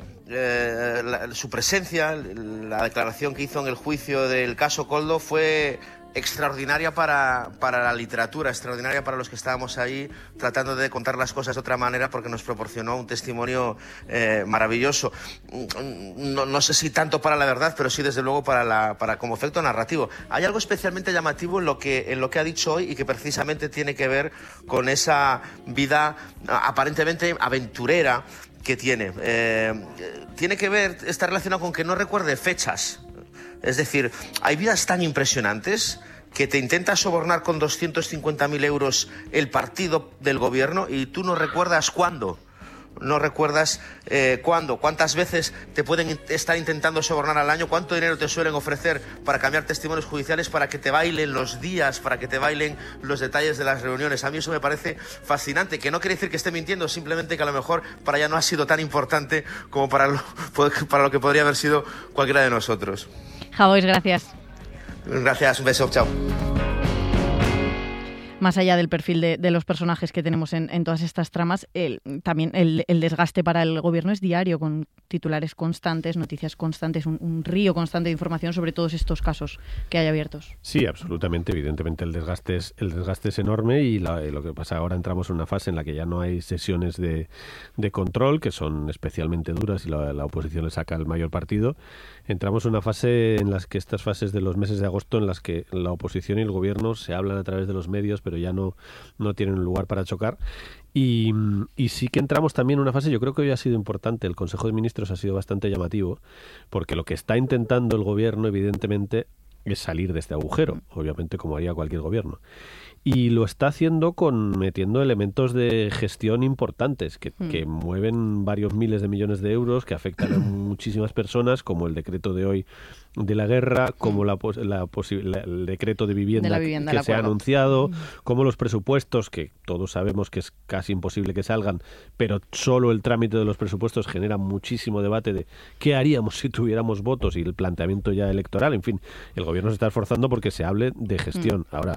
[SPEAKER 3] Su presencia, la declaración que hizo en el juicio del caso Koldo fue extraordinaria para la literatura, extraordinaria para los que estábamos ahí tratando de contar las cosas de otra manera, porque nos proporcionó un testimonio maravilloso. No sé si tanto para la verdad, pero sí desde luego para como efecto narrativo. Hay algo especialmente llamativo en lo que ha dicho hoy y que precisamente tiene que ver con esa vida aparentemente aventurera que tiene. Tiene que ver, está relacionado con que no recuerde fechas. Es decir, hay vidas tan impresionantes que te intenta sobornar con 250.000 euros el partido del gobierno y tú no recuerdas cuándo. No recuerdas cuándo, cuántas veces te pueden estar intentando sobornar al año, cuánto dinero te suelen ofrecer para cambiar testimonios judiciales, para que te bailen los días, para que te bailen los detalles de las reuniones. A mí eso me parece fascinante, que no quiere decir que esté mintiendo, simplemente que a lo mejor para ella no ha sido tan importante como para lo que podría haber sido cualquiera de nosotros.
[SPEAKER 19] Jauis, gracias.
[SPEAKER 3] Gracias, un beso, chao.
[SPEAKER 19] más allá del perfil de los personajes que tenemos en todas estas tramas, también el desgaste para el gobierno es diario, con titulares constantes, noticias constantes, un río constante de información sobre todos estos casos que hay abiertos.
[SPEAKER 20] Sí, absolutamente. Evidentemente el desgaste es enorme y lo que pasa ahora, entramos en una fase en la que ya no hay sesiones de control, que son especialmente duras y la oposición le saca el mayor partido. Entramos en una fase en las que estas fases de los meses de agosto, en las que la oposición y el gobierno se hablan a través de los medios, pero ya no tienen un lugar para chocar. Y sí que entramos también en una fase, yo creo que hoy ha sido importante, el Consejo de Ministros ha sido bastante llamativo, porque lo que está intentando el gobierno, evidentemente, es salir de este agujero, obviamente como haría cualquier gobierno. Y lo está haciendo metiendo elementos de gestión importantes que mueven varios miles de millones de euros, que afectan a muchísimas personas, como el decreto de hoy de la guerra, como el decreto de vivienda que se ha anunciado, como los presupuestos, que todos sabemos que es casi imposible que salgan, pero solo el trámite de los presupuestos genera muchísimo debate de qué haríamos si tuviéramos votos y el planteamiento ya electoral. En fin, el gobierno se está esforzando porque se hable de gestión. Ahora,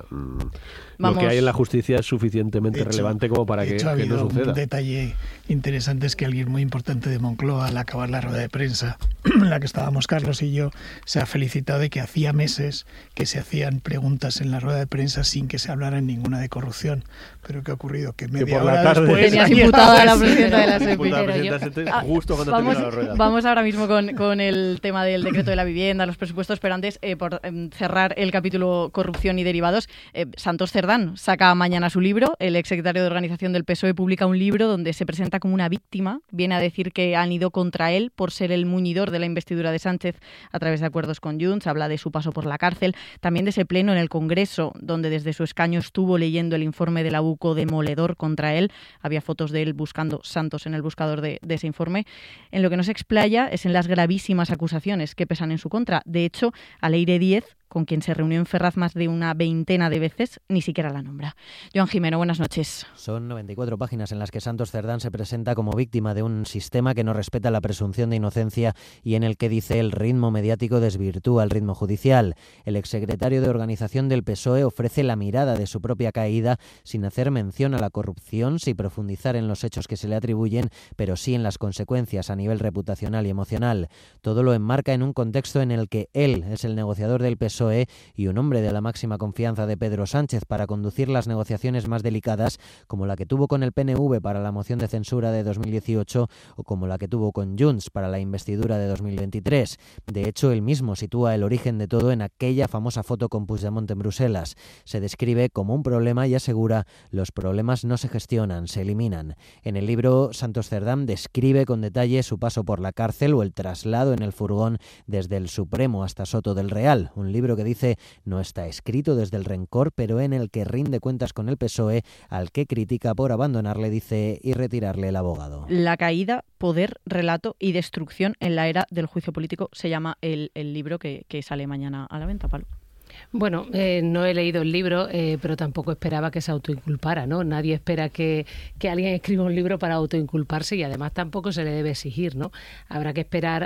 [SPEAKER 20] lo que hay en la justicia es suficientemente relevante como para que no suceda.
[SPEAKER 4] Un detalle interesante es que alguien muy importante de Moncloa, al acabar la rueda de prensa en la que estábamos Carlos y yo, se ha felicitado de que hacía meses que se hacían preguntas en la rueda de prensa sin que se hablara en ninguna de corrupción. Pero ¿qué ha ocurrido? Que media hora después
[SPEAKER 19] tenías imputada a la presidenta de la SEPI.
[SPEAKER 20] Justo cuando termina la rueda.
[SPEAKER 19] Vamos ahora mismo con el tema del decreto de la vivienda, los presupuestos, pero antes, por cerrar el capítulo corrupción y derivados, Santos Cerdán saca mañana su libro. El exsecretario de Organización del PSOE publica un libro donde se presenta como una víctima. Viene a decir que han ido contra él por ser el muñidor de la investidura de Sánchez a través de acuerdos con Junts. Habla de su paso por la cárcel, también de ese pleno en el Congreso, donde desde su escaño estuvo leyendo el informe de la UCO demoledor contra él. Había fotos de él buscando Santos en el buscador de ese informe. En lo que no se explaya es en las gravísimas acusaciones que pesan en su contra. De hecho, Aleire Díez, con quien se reunió en Ferraz más de una veintena de veces, ni siquiera la nombra. Joan Jimeno, buenas noches.
[SPEAKER 5] Son 94 páginas en las que Santos Cerdán se presenta como víctima de un sistema que no respeta la presunción de inocencia y en el que, dice, el ritmo mediático desvirtúa el ritmo judicial. El exsecretario de Organización del PSOE ofrece la mirada de su propia caída sin hacer mención a la corrupción, sin profundizar en los hechos que se le atribuyen, pero sí en las consecuencias a nivel reputacional y emocional. Todo lo enmarca en un contexto en el que él es el negociador del PSOE y un hombre de la máxima confianza de Pedro Sánchez para conducir las negociaciones más delicadas, como la que tuvo con el PNV para la moción de censura de 2018 o como la que tuvo con Junts para la investidura de 2023. De hecho, él mismo sitúa el origen de todo en aquella famosa foto con Puigdemont en Bruselas. Se describe como un problema y asegura: los problemas no se gestionan, se eliminan. En el libro, Santos Cerdán describe con detalle su paso por la cárcel o el traslado en el furgón desde el Supremo hasta Soto del Real, un libro que, dice, no está escrito desde el rencor, pero en el que rinde cuentas con el PSOE, al que critica por abandonarle, dice, y retirarle el abogado.
[SPEAKER 19] La caída, poder, relato y destrucción en la era del juicio político se llama el libro que sale mañana a la venta, Pablo.
[SPEAKER 21] Bueno, no he leído el libro, pero tampoco esperaba que se autoinculpara, ¿no? Nadie espera que alguien escriba un libro para autoinculparse y además tampoco se le debe exigir, ¿no? Habrá que esperar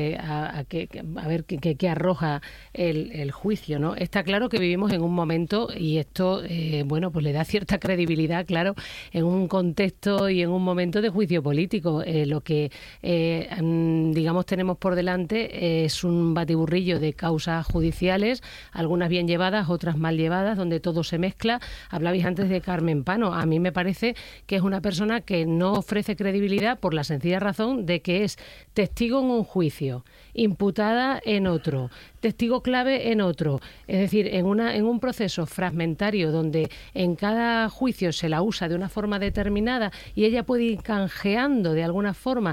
[SPEAKER 21] a ver qué arroja el juicio, ¿no? Está claro que vivimos en un momento, y esto, pues le da cierta credibilidad, claro, en un contexto y en un momento de juicio político. Lo que, digamos, tenemos por delante es un batiburrillo de causas judiciales, algunas bien llevadas, otras mal llevadas, donde todo se mezcla. Hablabais antes de Carmen Pano. A mí me parece que es una persona que no ofrece credibilidad por la sencilla razón de que es testigo en un juicio, imputada en otro, testigo clave en otro. Es decir, en un proceso fragmentario donde en cada juicio se la usa de una forma determinada y ella puede ir canjeando de alguna forma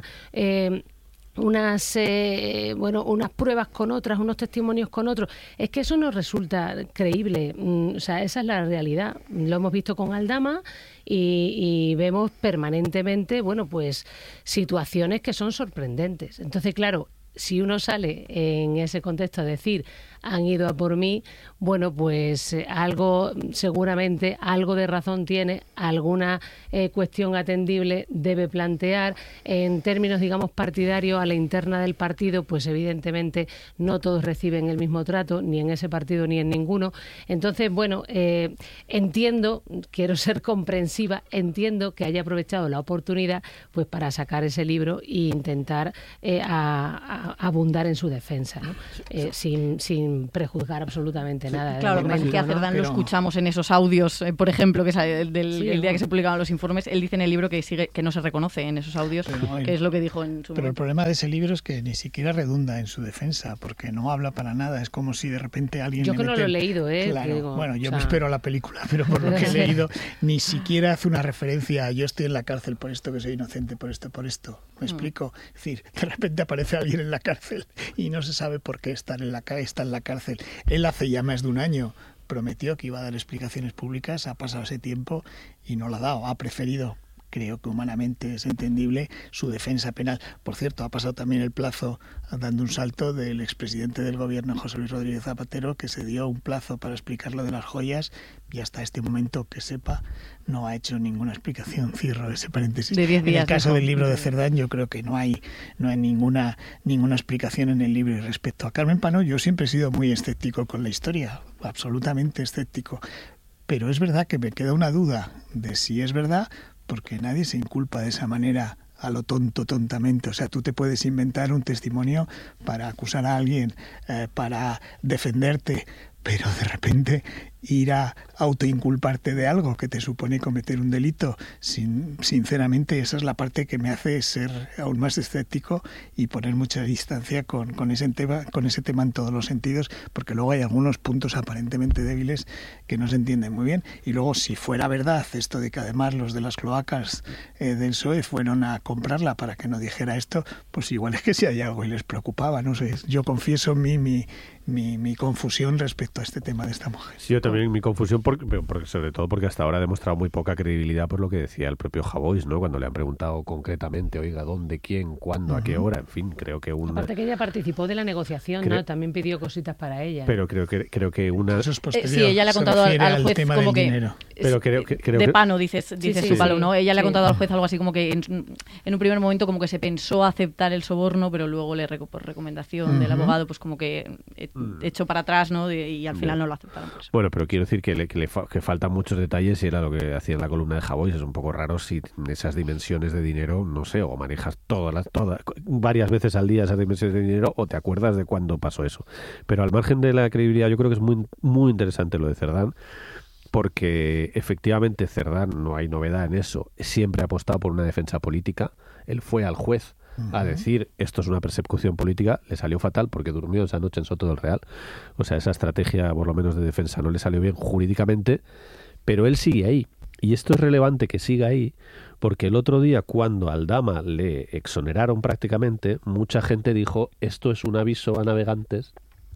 [SPEAKER 21] unas pruebas con otras, unos testimonios con otros. Es que eso no resulta creíble. O sea, esa es la realidad. Lo hemos visto con Aldama y vemos permanentemente, situaciones que son sorprendentes. Entonces, claro, si uno sale en ese contexto a decir han ido a por mí, bueno, pues algo, seguramente algo de razón tiene, alguna cuestión atendible debe plantear. En términos, digamos, partidarios, a la interna del partido, pues evidentemente no todos reciben el mismo trato, ni en ese partido ni en ninguno. Entonces, bueno, entiendo, quiero ser comprensiva, entiendo que haya aprovechado la oportunidad pues para sacar ese libro e intentar abundar en su defensa, ¿no? Sin prejuzgar absolutamente nada.
[SPEAKER 19] Claro, lo que pasa es que a Cerdán lo escuchamos en esos audios, por ejemplo, que sale el día que se publicaban los informes. Él dice en el libro que no se reconoce en esos audios, que es lo que dijo en su momento.
[SPEAKER 4] El problema de ese libro es que ni siquiera redunda en su defensa, porque no habla para nada. Es como si de repente alguien...
[SPEAKER 21] Yo que no lo he leído,
[SPEAKER 4] Claro.
[SPEAKER 21] Digo,
[SPEAKER 4] bueno, yo me espero a la película, pero por lo que he leído, ni siquiera hace una referencia a yo estoy en la cárcel por esto, que soy inocente por esto, por esto. ¿Me explico? Es decir, de repente aparece alguien en la cárcel y no se sabe por qué está en la cárcel. Él hace ya más de un año prometió que iba a dar explicaciones públicas, ha pasado ese tiempo y no lo ha dado, ha preferido, creo que humanamente es entendible, su defensa penal. Por cierto, ha pasado también el plazo, dando un salto, del expresidente del gobierno, José Luis Rodríguez Zapatero, que se dio un plazo para explicar lo de las joyas y hasta este momento, que sepa, no ha hecho ninguna explicación. Cierro ese paréntesis.
[SPEAKER 19] De 10 días,
[SPEAKER 4] en el caso del libro de Cerdán, yo creo que no hay ninguna explicación en el libro. Y respecto a Carmen Pano, yo siempre he sido muy escéptico con la historia, absolutamente escéptico. Pero es verdad que me queda una duda de si es verdad, porque nadie se inculpa de esa manera a lo tontamente. O sea, tú te puedes inventar un testimonio para acusar a alguien, para defenderte, pero de repente ir a autoinculparte de algo que te supone cometer un delito, sinceramente esa es la parte que me hace ser aún más escéptico y poner mucha distancia con ese tema en todos los sentidos, porque luego hay algunos puntos aparentemente débiles que no se entienden muy bien. Y luego, si fuera verdad esto de que además los de las cloacas del PSOE fueron a comprarla para que no dijera esto, pues igual es que si hay algo y les preocupaba, no sé. Yo confieso mi confusión respecto a este tema de esta mujer.
[SPEAKER 20] Sí, yo también mi confusión, porque sobre todo porque hasta ahora ha demostrado muy poca credibilidad por lo que decía el propio Javois, ¿no? Cuando le han preguntado concretamente, oiga, ¿dónde, quién, cuándo, a qué hora? En fin, creo que una...
[SPEAKER 21] Aparte que ella participó de la negociación, ¿no? También pidió cositas para ella.
[SPEAKER 20] Pero creo que una...
[SPEAKER 4] Eso es posterior.
[SPEAKER 19] Sí, ella le ha contado al juez como que...
[SPEAKER 4] Dinero.
[SPEAKER 20] Pero creo
[SPEAKER 19] de Pano, dices su palo, ¿no? Ella le ha contado al juez algo así como que en un primer momento como que se pensó aceptar el soborno, pero luego por recomendación del abogado, pues como que echó para atrás, ¿no? Y al final no lo aceptaron. Por eso.
[SPEAKER 20] Bueno, pero quiero decir que faltan muchos detalles, y era lo que hacía en la columna de Javois. Es un poco raro si en esas dimensiones de dinero, no sé, o manejas todas varias veces al día esas dimensiones de dinero, o te acuerdas de cuándo pasó eso. Pero al margen de la credibilidad, yo creo que es muy, muy interesante lo de Cerdán, porque efectivamente Cerdán, no hay novedad en eso, siempre ha apostado por una defensa política. Él fue al juez a decir esto es una persecución política, le salió fatal porque durmió esa noche en Soto del Real. O sea, esa estrategia por lo menos de defensa no le salió bien jurídicamente, pero él sigue ahí. Y esto es relevante que siga ahí, porque el otro día, cuando a Aldama le exoneraron prácticamente, mucha gente dijo esto es un aviso a navegantes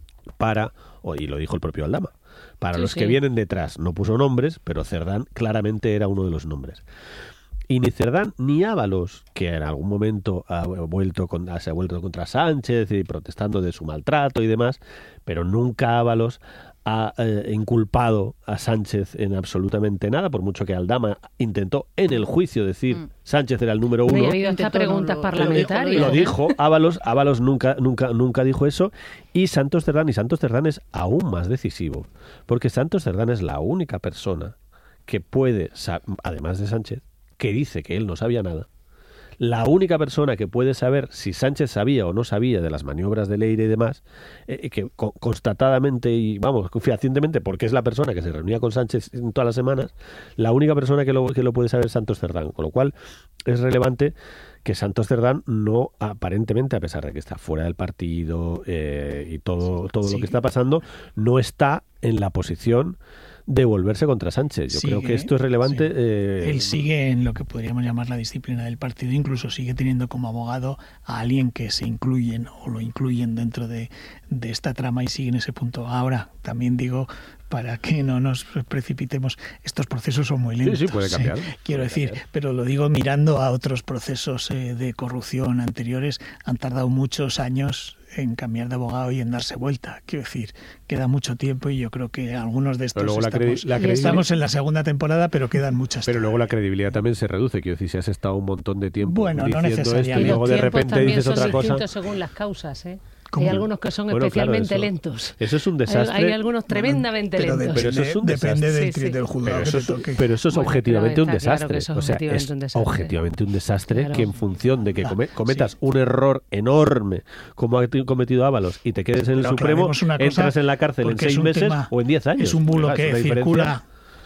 [SPEAKER 20] y lo dijo el propio Aldama, para los que vienen detrás. No puso nombres, pero Cerdán claramente era uno de los nombres. Y ni Cerdán ni Ábalos, que en algún momento se ha vuelto contra Sánchez y protestando de su maltrato y demás, pero nunca Ábalos ha inculpado a Sánchez en absolutamente nada, por mucho que Aldama intentó en el juicio decir Sánchez era el número uno.
[SPEAKER 21] Y ha habido estas preguntas parlamentarias.
[SPEAKER 20] Lo dijo, Ábalos nunca dijo eso, y Santos Cerdán es aún más decisivo, porque Santos Cerdán es la única persona que puede, además de Sánchez, que dice que él no sabía nada. La única persona que puede saber si Sánchez sabía o no sabía de las maniobras de Leire y demás, que constatadamente y fehacientemente, porque es la persona que se reunía con Sánchez en todas las semanas, la única persona que lo puede saber es Santos Cerdán. Con lo cual es relevante que Santos Cerdán no, aparentemente, a pesar de que está fuera del partido y todo lo que está pasando, no está en la posición de volverse contra Sánchez. Yo creo que esto es relevante.
[SPEAKER 4] Sí. Él sigue en lo que podríamos llamar la disciplina del partido, incluso sigue teniendo como abogado a alguien que se incluyen o lo incluyen dentro de esta trama y sigue en ese punto. Ahora, también digo, para que no nos precipitemos, estos procesos son muy lentos.
[SPEAKER 20] Sí, puede cambiar.
[SPEAKER 4] Quiero decir, pero lo digo mirando a otros procesos de corrupción anteriores, han tardado muchos años en cambiar de abogado y en darse vuelta. Quiero decir, queda mucho tiempo y yo creo que algunos de estos estamos en la segunda temporada, pero quedan muchas.
[SPEAKER 20] Pero luego la credibilidad también se reduce. Quiero decir, si has estado un montón de tiempo
[SPEAKER 4] diciendo
[SPEAKER 20] esto y luego de repente dices otra cosa.
[SPEAKER 21] Según las causas, Hay algunos que son especialmente lentos.
[SPEAKER 20] Eso es un desastre.
[SPEAKER 21] Hay algunos tremendamente lentos.
[SPEAKER 20] Pero eso es un
[SPEAKER 4] depende del juzgado que te toque.
[SPEAKER 20] Pero eso es objetivamente un desastre.
[SPEAKER 21] Claro, es
[SPEAKER 20] objetivamente un desastre que en función de que cometas un error enorme como ha cometido Ábalos y te quedes en el Supremo, entras en la cárcel en 6 meses o en 10 años.
[SPEAKER 4] Es un bulo que circula.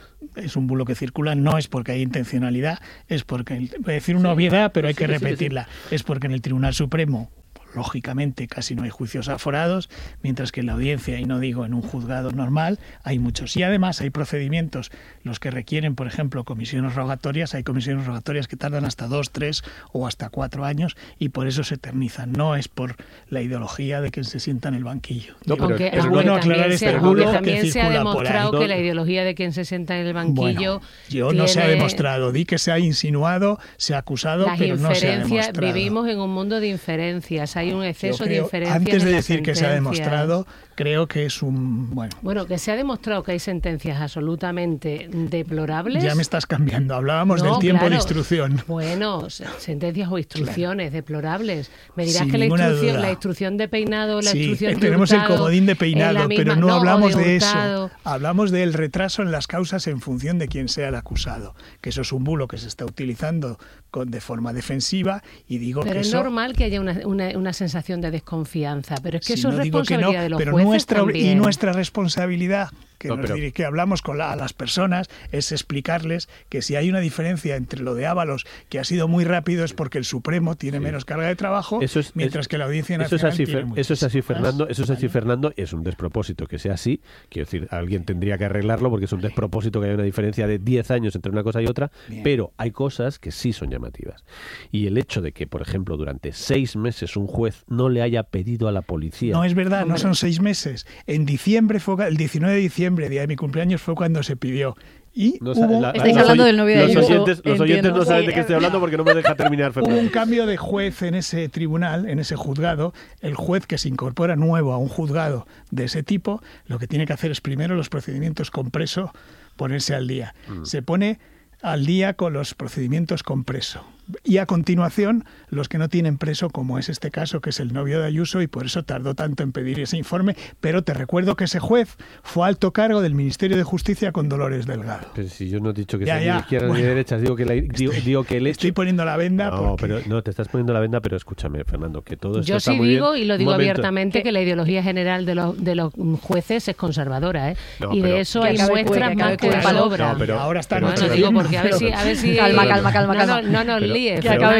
[SPEAKER 4] Es un bulo que circula, no es porque hay intencionalidad, es porque, voy a decir una obviedad, pero hay que repetirla, es porque en el Tribunal Supremo, lógicamente, casi no hay juicios aforados, mientras que en la audiencia, y no digo en un juzgado normal, hay muchos. Y además hay procedimientos, los que requieren, por ejemplo, comisiones rogatorias, hay comisiones rogatorias que tardan hasta 2, 3 o hasta 4 años y por eso se eternizan. No es por la ideología de quien se sienta en el banquillo.
[SPEAKER 21] No, pero es bueno aclarar este bulo que se ha demostrado que la ideología de quien se sienta en el banquillo
[SPEAKER 4] no se ha demostrado. Di que se ha insinuado, se ha acusado, pero no se ha demostrado.
[SPEAKER 21] Vivimos en un mundo de inferencias. Hay un exceso de inferencias.
[SPEAKER 4] Antes de decir que se ha demostrado, creo que es un...
[SPEAKER 21] Bueno, que se ha demostrado que hay sentencias absolutamente deplorables.
[SPEAKER 4] Ya me estás cambiando. Hablábamos del tiempo de instrucción.
[SPEAKER 21] Bueno, sentencias o instrucciones deplorables. Me dirás que la instrucción de peinado, la instrucción de
[SPEAKER 4] tenemos
[SPEAKER 21] Hurtado,
[SPEAKER 4] el comodín de peinado, pero no hablamos de eso. Hablamos del retraso en las causas en función de quién sea el acusado. Que eso es un bulo que se está utilizando de forma defensiva y digo
[SPEAKER 21] pero
[SPEAKER 4] que
[SPEAKER 21] es normal que haya una sensación de desconfianza, pero es que eso es responsabilidad de los
[SPEAKER 4] pero
[SPEAKER 21] jueces también.
[SPEAKER 4] Y nuestra responsabilidad que hablamos a las personas es explicarles que si hay una diferencia entre lo de Ábalos, que ha sido muy rápido, es porque el Supremo tiene menos carga de trabajo, mientras que la Audiencia Nacional tiene mucho.
[SPEAKER 20] Eso es así, Fernando. Eso es así, Fernando. Es un despropósito que sea así. Quiero decir, alguien tendría que arreglarlo porque es un despropósito que haya una diferencia de 10 años entre una cosa y otra. Bien. Pero hay cosas que sí son llamativas. Y el hecho de que, por ejemplo, durante 6 meses un juez no le haya pedido a la policía...
[SPEAKER 4] No es verdad, no son 6 meses. En diciembre, el 19 de diciembre, día de mi cumpleaños, fue cuando se pidió. Y
[SPEAKER 19] estáis hablando del novio de Ayuso.
[SPEAKER 20] Los oyentes no saben de qué estoy hablando porque no me deja terminar, Fernando.
[SPEAKER 4] Hubo un cambio de juez en ese tribunal, en ese juzgado. El juez que se incorpora nuevo a un juzgado de ese tipo, lo que tiene que hacer es primero los procedimientos con preso, ponerse al día. Se pone al día con los procedimientos con preso. Y a continuación, los que no tienen preso, como es este caso, que es el novio de Ayuso, y por eso tardó tanto en pedir ese informe. Pero te recuerdo que ese juez fue alto cargo del Ministerio de Justicia con Dolores Delgado.
[SPEAKER 20] Pero si yo no he dicho que sea ni de izquierdas ni de derechas, digo que el hecho...
[SPEAKER 4] Estoy poniendo la venda
[SPEAKER 20] te estás poniendo la venda, pero escúchame, Fernando, que todo esto
[SPEAKER 21] yo
[SPEAKER 20] está
[SPEAKER 21] sí
[SPEAKER 20] muy
[SPEAKER 21] digo,
[SPEAKER 20] bien.
[SPEAKER 21] Y lo digo abiertamente, que la ideología general de los jueces es conservadora, ¿eh? Y de eso hay muestras más que de palabra.
[SPEAKER 4] Ahora está
[SPEAKER 21] digo, porque a ver si
[SPEAKER 19] calma.
[SPEAKER 21] No nos líes,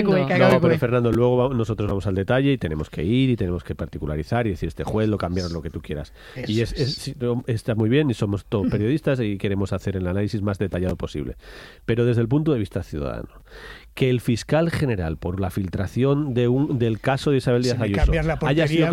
[SPEAKER 20] pero Fernando, luego nosotros vamos al detalle y tenemos que ir y tenemos que particularizar y decir, este juez lo cambiaron, lo que tú quieras. Y está muy bien y somos todos periodistas y queremos hacer el análisis más detallado posible. Pero desde el punto de vista ciudadano, que el fiscal general, por la filtración del caso de Isabel Díaz Ayuso, haya sido...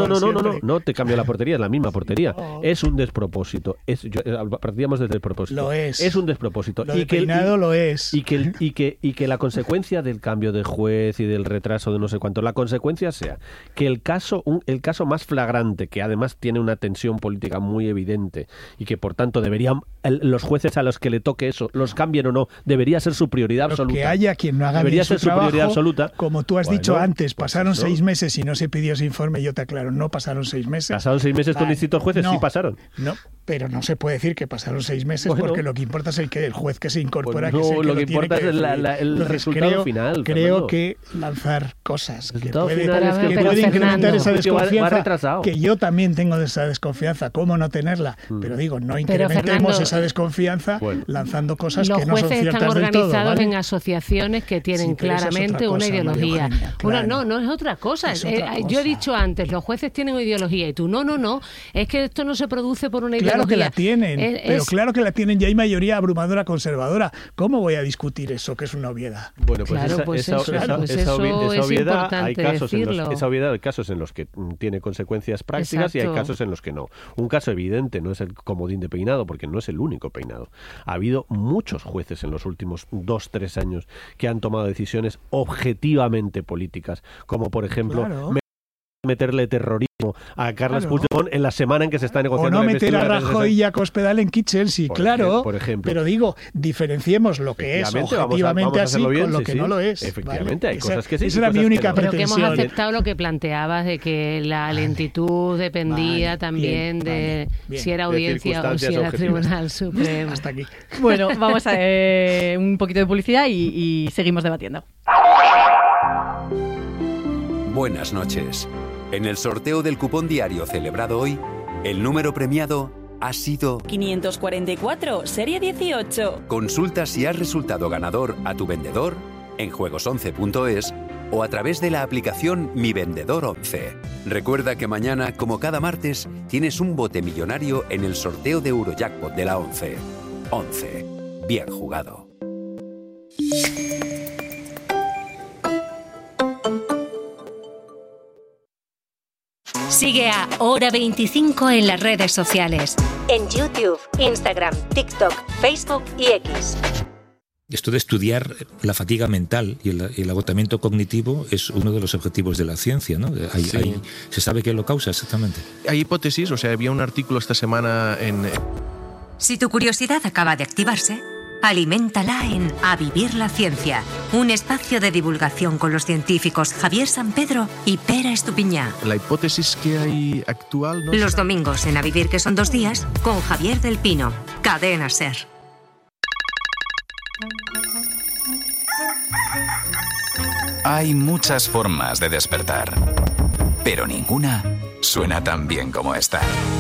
[SPEAKER 20] No te cambia la portería, es la misma portería. Es un despropósito. Partíamos desde el propósito.
[SPEAKER 4] Lo es.
[SPEAKER 20] Es un despropósito.
[SPEAKER 4] Lo de peinado lo es.
[SPEAKER 20] Y que la consecuencia del cambio de juez y del retraso de no sé cuánto, la consecuencia sea que el caso más flagrante, que además tiene una tensión política muy evidente y que por tanto deberían los jueces a los que le toque eso, los cambien o no, debería ser su prioridad absoluta.
[SPEAKER 4] Que haya quien no haga
[SPEAKER 20] debería
[SPEAKER 4] bien
[SPEAKER 20] ser
[SPEAKER 4] su trabajo,
[SPEAKER 20] prioridad absoluta.
[SPEAKER 4] Como tú has dicho antes, pasaron 6 meses y no se pidió ese informe, yo te aclaro, no pasaron 6 meses.
[SPEAKER 20] ¿Pasaron 6 meses con distintos jueces? Sí pasaron.
[SPEAKER 4] No, pero no se puede decir que pasaron 6 meses porque lo que importa es el juez que se incorpora.
[SPEAKER 20] Lo que importa es el resultado final.
[SPEAKER 4] Creo que lanzar cosas que puede incrementar esa desconfianza, que yo también tengo de esa desconfianza, ¿cómo no tenerla? Pero digo, no incrementemos esa desconfianza lanzando cosas que no son ciertas del todo.
[SPEAKER 21] Los jueces están organizados en asociaciones que tienen claramente una ideología. No es otra cosa. Yo he dicho antes, los jueces tienen ideología y tú, no, es que esto no se produce por una ideología.
[SPEAKER 4] claro que la tienen, pero claro que la tienen y hay mayoría abrumadora conservadora. ¿Cómo voy a discutir eso, que es una obviedad?
[SPEAKER 20] Bueno, pues esa obviedad hay casos en los que tiene consecuencias prácticas. Exacto. Y hay casos en los que no. Un caso evidente no es el comodín de peinado, porque no es el único peinado. Ha habido muchos jueces en los últimos 2-3 años que han tomado decisiones objetivamente políticas, como por ejemplo meterle terrorismo a Carles Puigdemont en la semana en que se está negociando.
[SPEAKER 4] O no meter a Rajoy y a Cospedal en Kitchen, sí, claro.
[SPEAKER 20] Por ejemplo.
[SPEAKER 4] Pero digo, diferenciemos lo que es objetivamente así con lo que no lo es.
[SPEAKER 20] Efectivamente, hay cosas que sí.
[SPEAKER 4] Esa era mi única pretensión.
[SPEAKER 21] Pero que hemos aceptado lo que planteabas de que la lentitud dependía también de si era audiencia o si era Tribunal Supremo.
[SPEAKER 4] Hasta aquí.
[SPEAKER 19] Bueno, vamos a un poquito de publicidad y seguimos debatiendo.
[SPEAKER 6] Buenas noches. En el sorteo del cupón diario celebrado hoy, el número premiado ha sido
[SPEAKER 7] 544, serie 18.
[SPEAKER 6] Consulta si has resultado ganador a tu vendedor en juegos11.es o a través de la aplicación Mi Vendedor 11. Recuerda que mañana, como cada martes, tienes un bote millonario en el sorteo de Eurojackpot de la 11. 11. Bien jugado.
[SPEAKER 22] Sigue a Hora 25 en las redes sociales. En YouTube, Instagram, TikTok, Facebook y X.
[SPEAKER 24] Esto de estudiar la fatiga mental y el agotamiento cognitivo es uno de los objetivos de la ciencia, ¿no? ¿Se sabe qué lo causa exactamente?
[SPEAKER 25] Hay hipótesis, había un artículo esta semana en...
[SPEAKER 22] Si tu curiosidad acaba de activarse, aliméntala en A Vivir la Ciencia, un espacio de divulgación con los científicos Javier Sampedro y Pere Estupiñá.
[SPEAKER 25] La hipótesis que hay actual...
[SPEAKER 22] Los domingos en A Vivir, que son 2 días, con Javier del Pino, Cadena SER.
[SPEAKER 18] Hay muchas formas de despertar, pero ninguna suena tan bien como esta.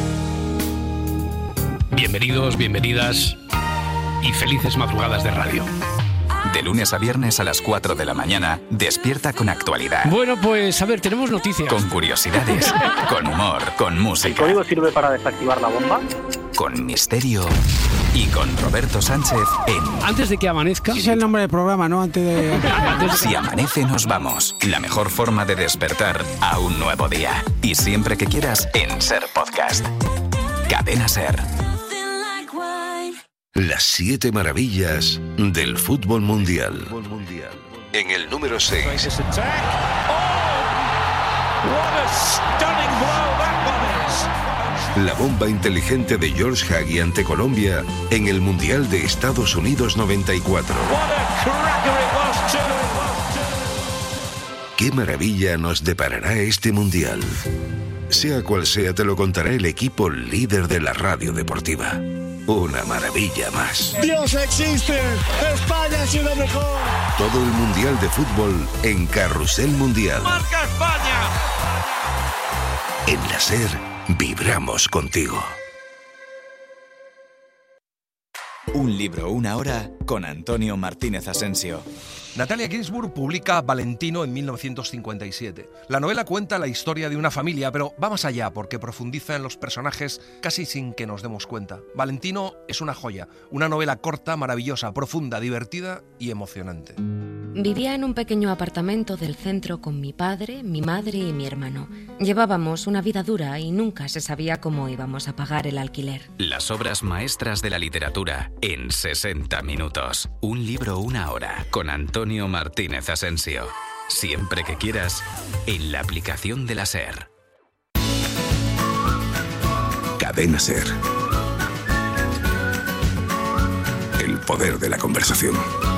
[SPEAKER 26] Bienvenidos, bienvenidas y felices madrugadas de radio.
[SPEAKER 18] De lunes a viernes a las 4 de la mañana, despierta con actualidad.
[SPEAKER 26] Bueno, pues a ver, tenemos noticias.
[SPEAKER 18] Con curiosidades, con humor, con música.
[SPEAKER 27] ¿El código sirve para desactivar la bomba?
[SPEAKER 18] Con misterio y con Roberto Sánchez en...
[SPEAKER 26] Antes de que amanezca...
[SPEAKER 28] Ese es el nombre del programa, ¿no? Antes de...
[SPEAKER 18] Si amanece, nos vamos. La mejor forma de despertar a un nuevo día. Y siempre que quieras, en SER Podcast. Cadena SER.
[SPEAKER 29] Las 7 maravillas del fútbol mundial. En el número 6. La bomba inteligente de George Hagi ante Colombia en el Mundial de Estados Unidos 94. ¿Qué maravilla nos deparará este Mundial? Sea cual sea, te lo contará el equipo líder de la radio deportiva. Una maravilla más.
[SPEAKER 30] ¡Dios existe! ¡España ha sido mejor!
[SPEAKER 29] Todo el Mundial de Fútbol en Carrusel Mundial.
[SPEAKER 30] ¡Marca España!
[SPEAKER 29] En la SER, vibramos contigo.
[SPEAKER 31] Un libro, una hora, con Antonio Martínez Asensio.
[SPEAKER 32] Natalia Ginzburg publica Valentino en 1957. La novela cuenta la historia de una familia, pero va más allá porque profundiza en los personajes casi sin que nos demos cuenta. Valentino es una joya, una novela corta, maravillosa, profunda, divertida y emocionante.
[SPEAKER 33] Vivía en un pequeño apartamento del centro con mi padre, mi madre y mi hermano. Llevábamos una vida dura y nunca se sabía cómo íbamos a pagar el alquiler.
[SPEAKER 18] Las obras maestras de la literatura en 60 minutos. Un libro, una hora, con Antonio Martínez Asensio. Siempre que quieras, en la aplicación de la SER.
[SPEAKER 29] Cadena SER. El poder de la conversación.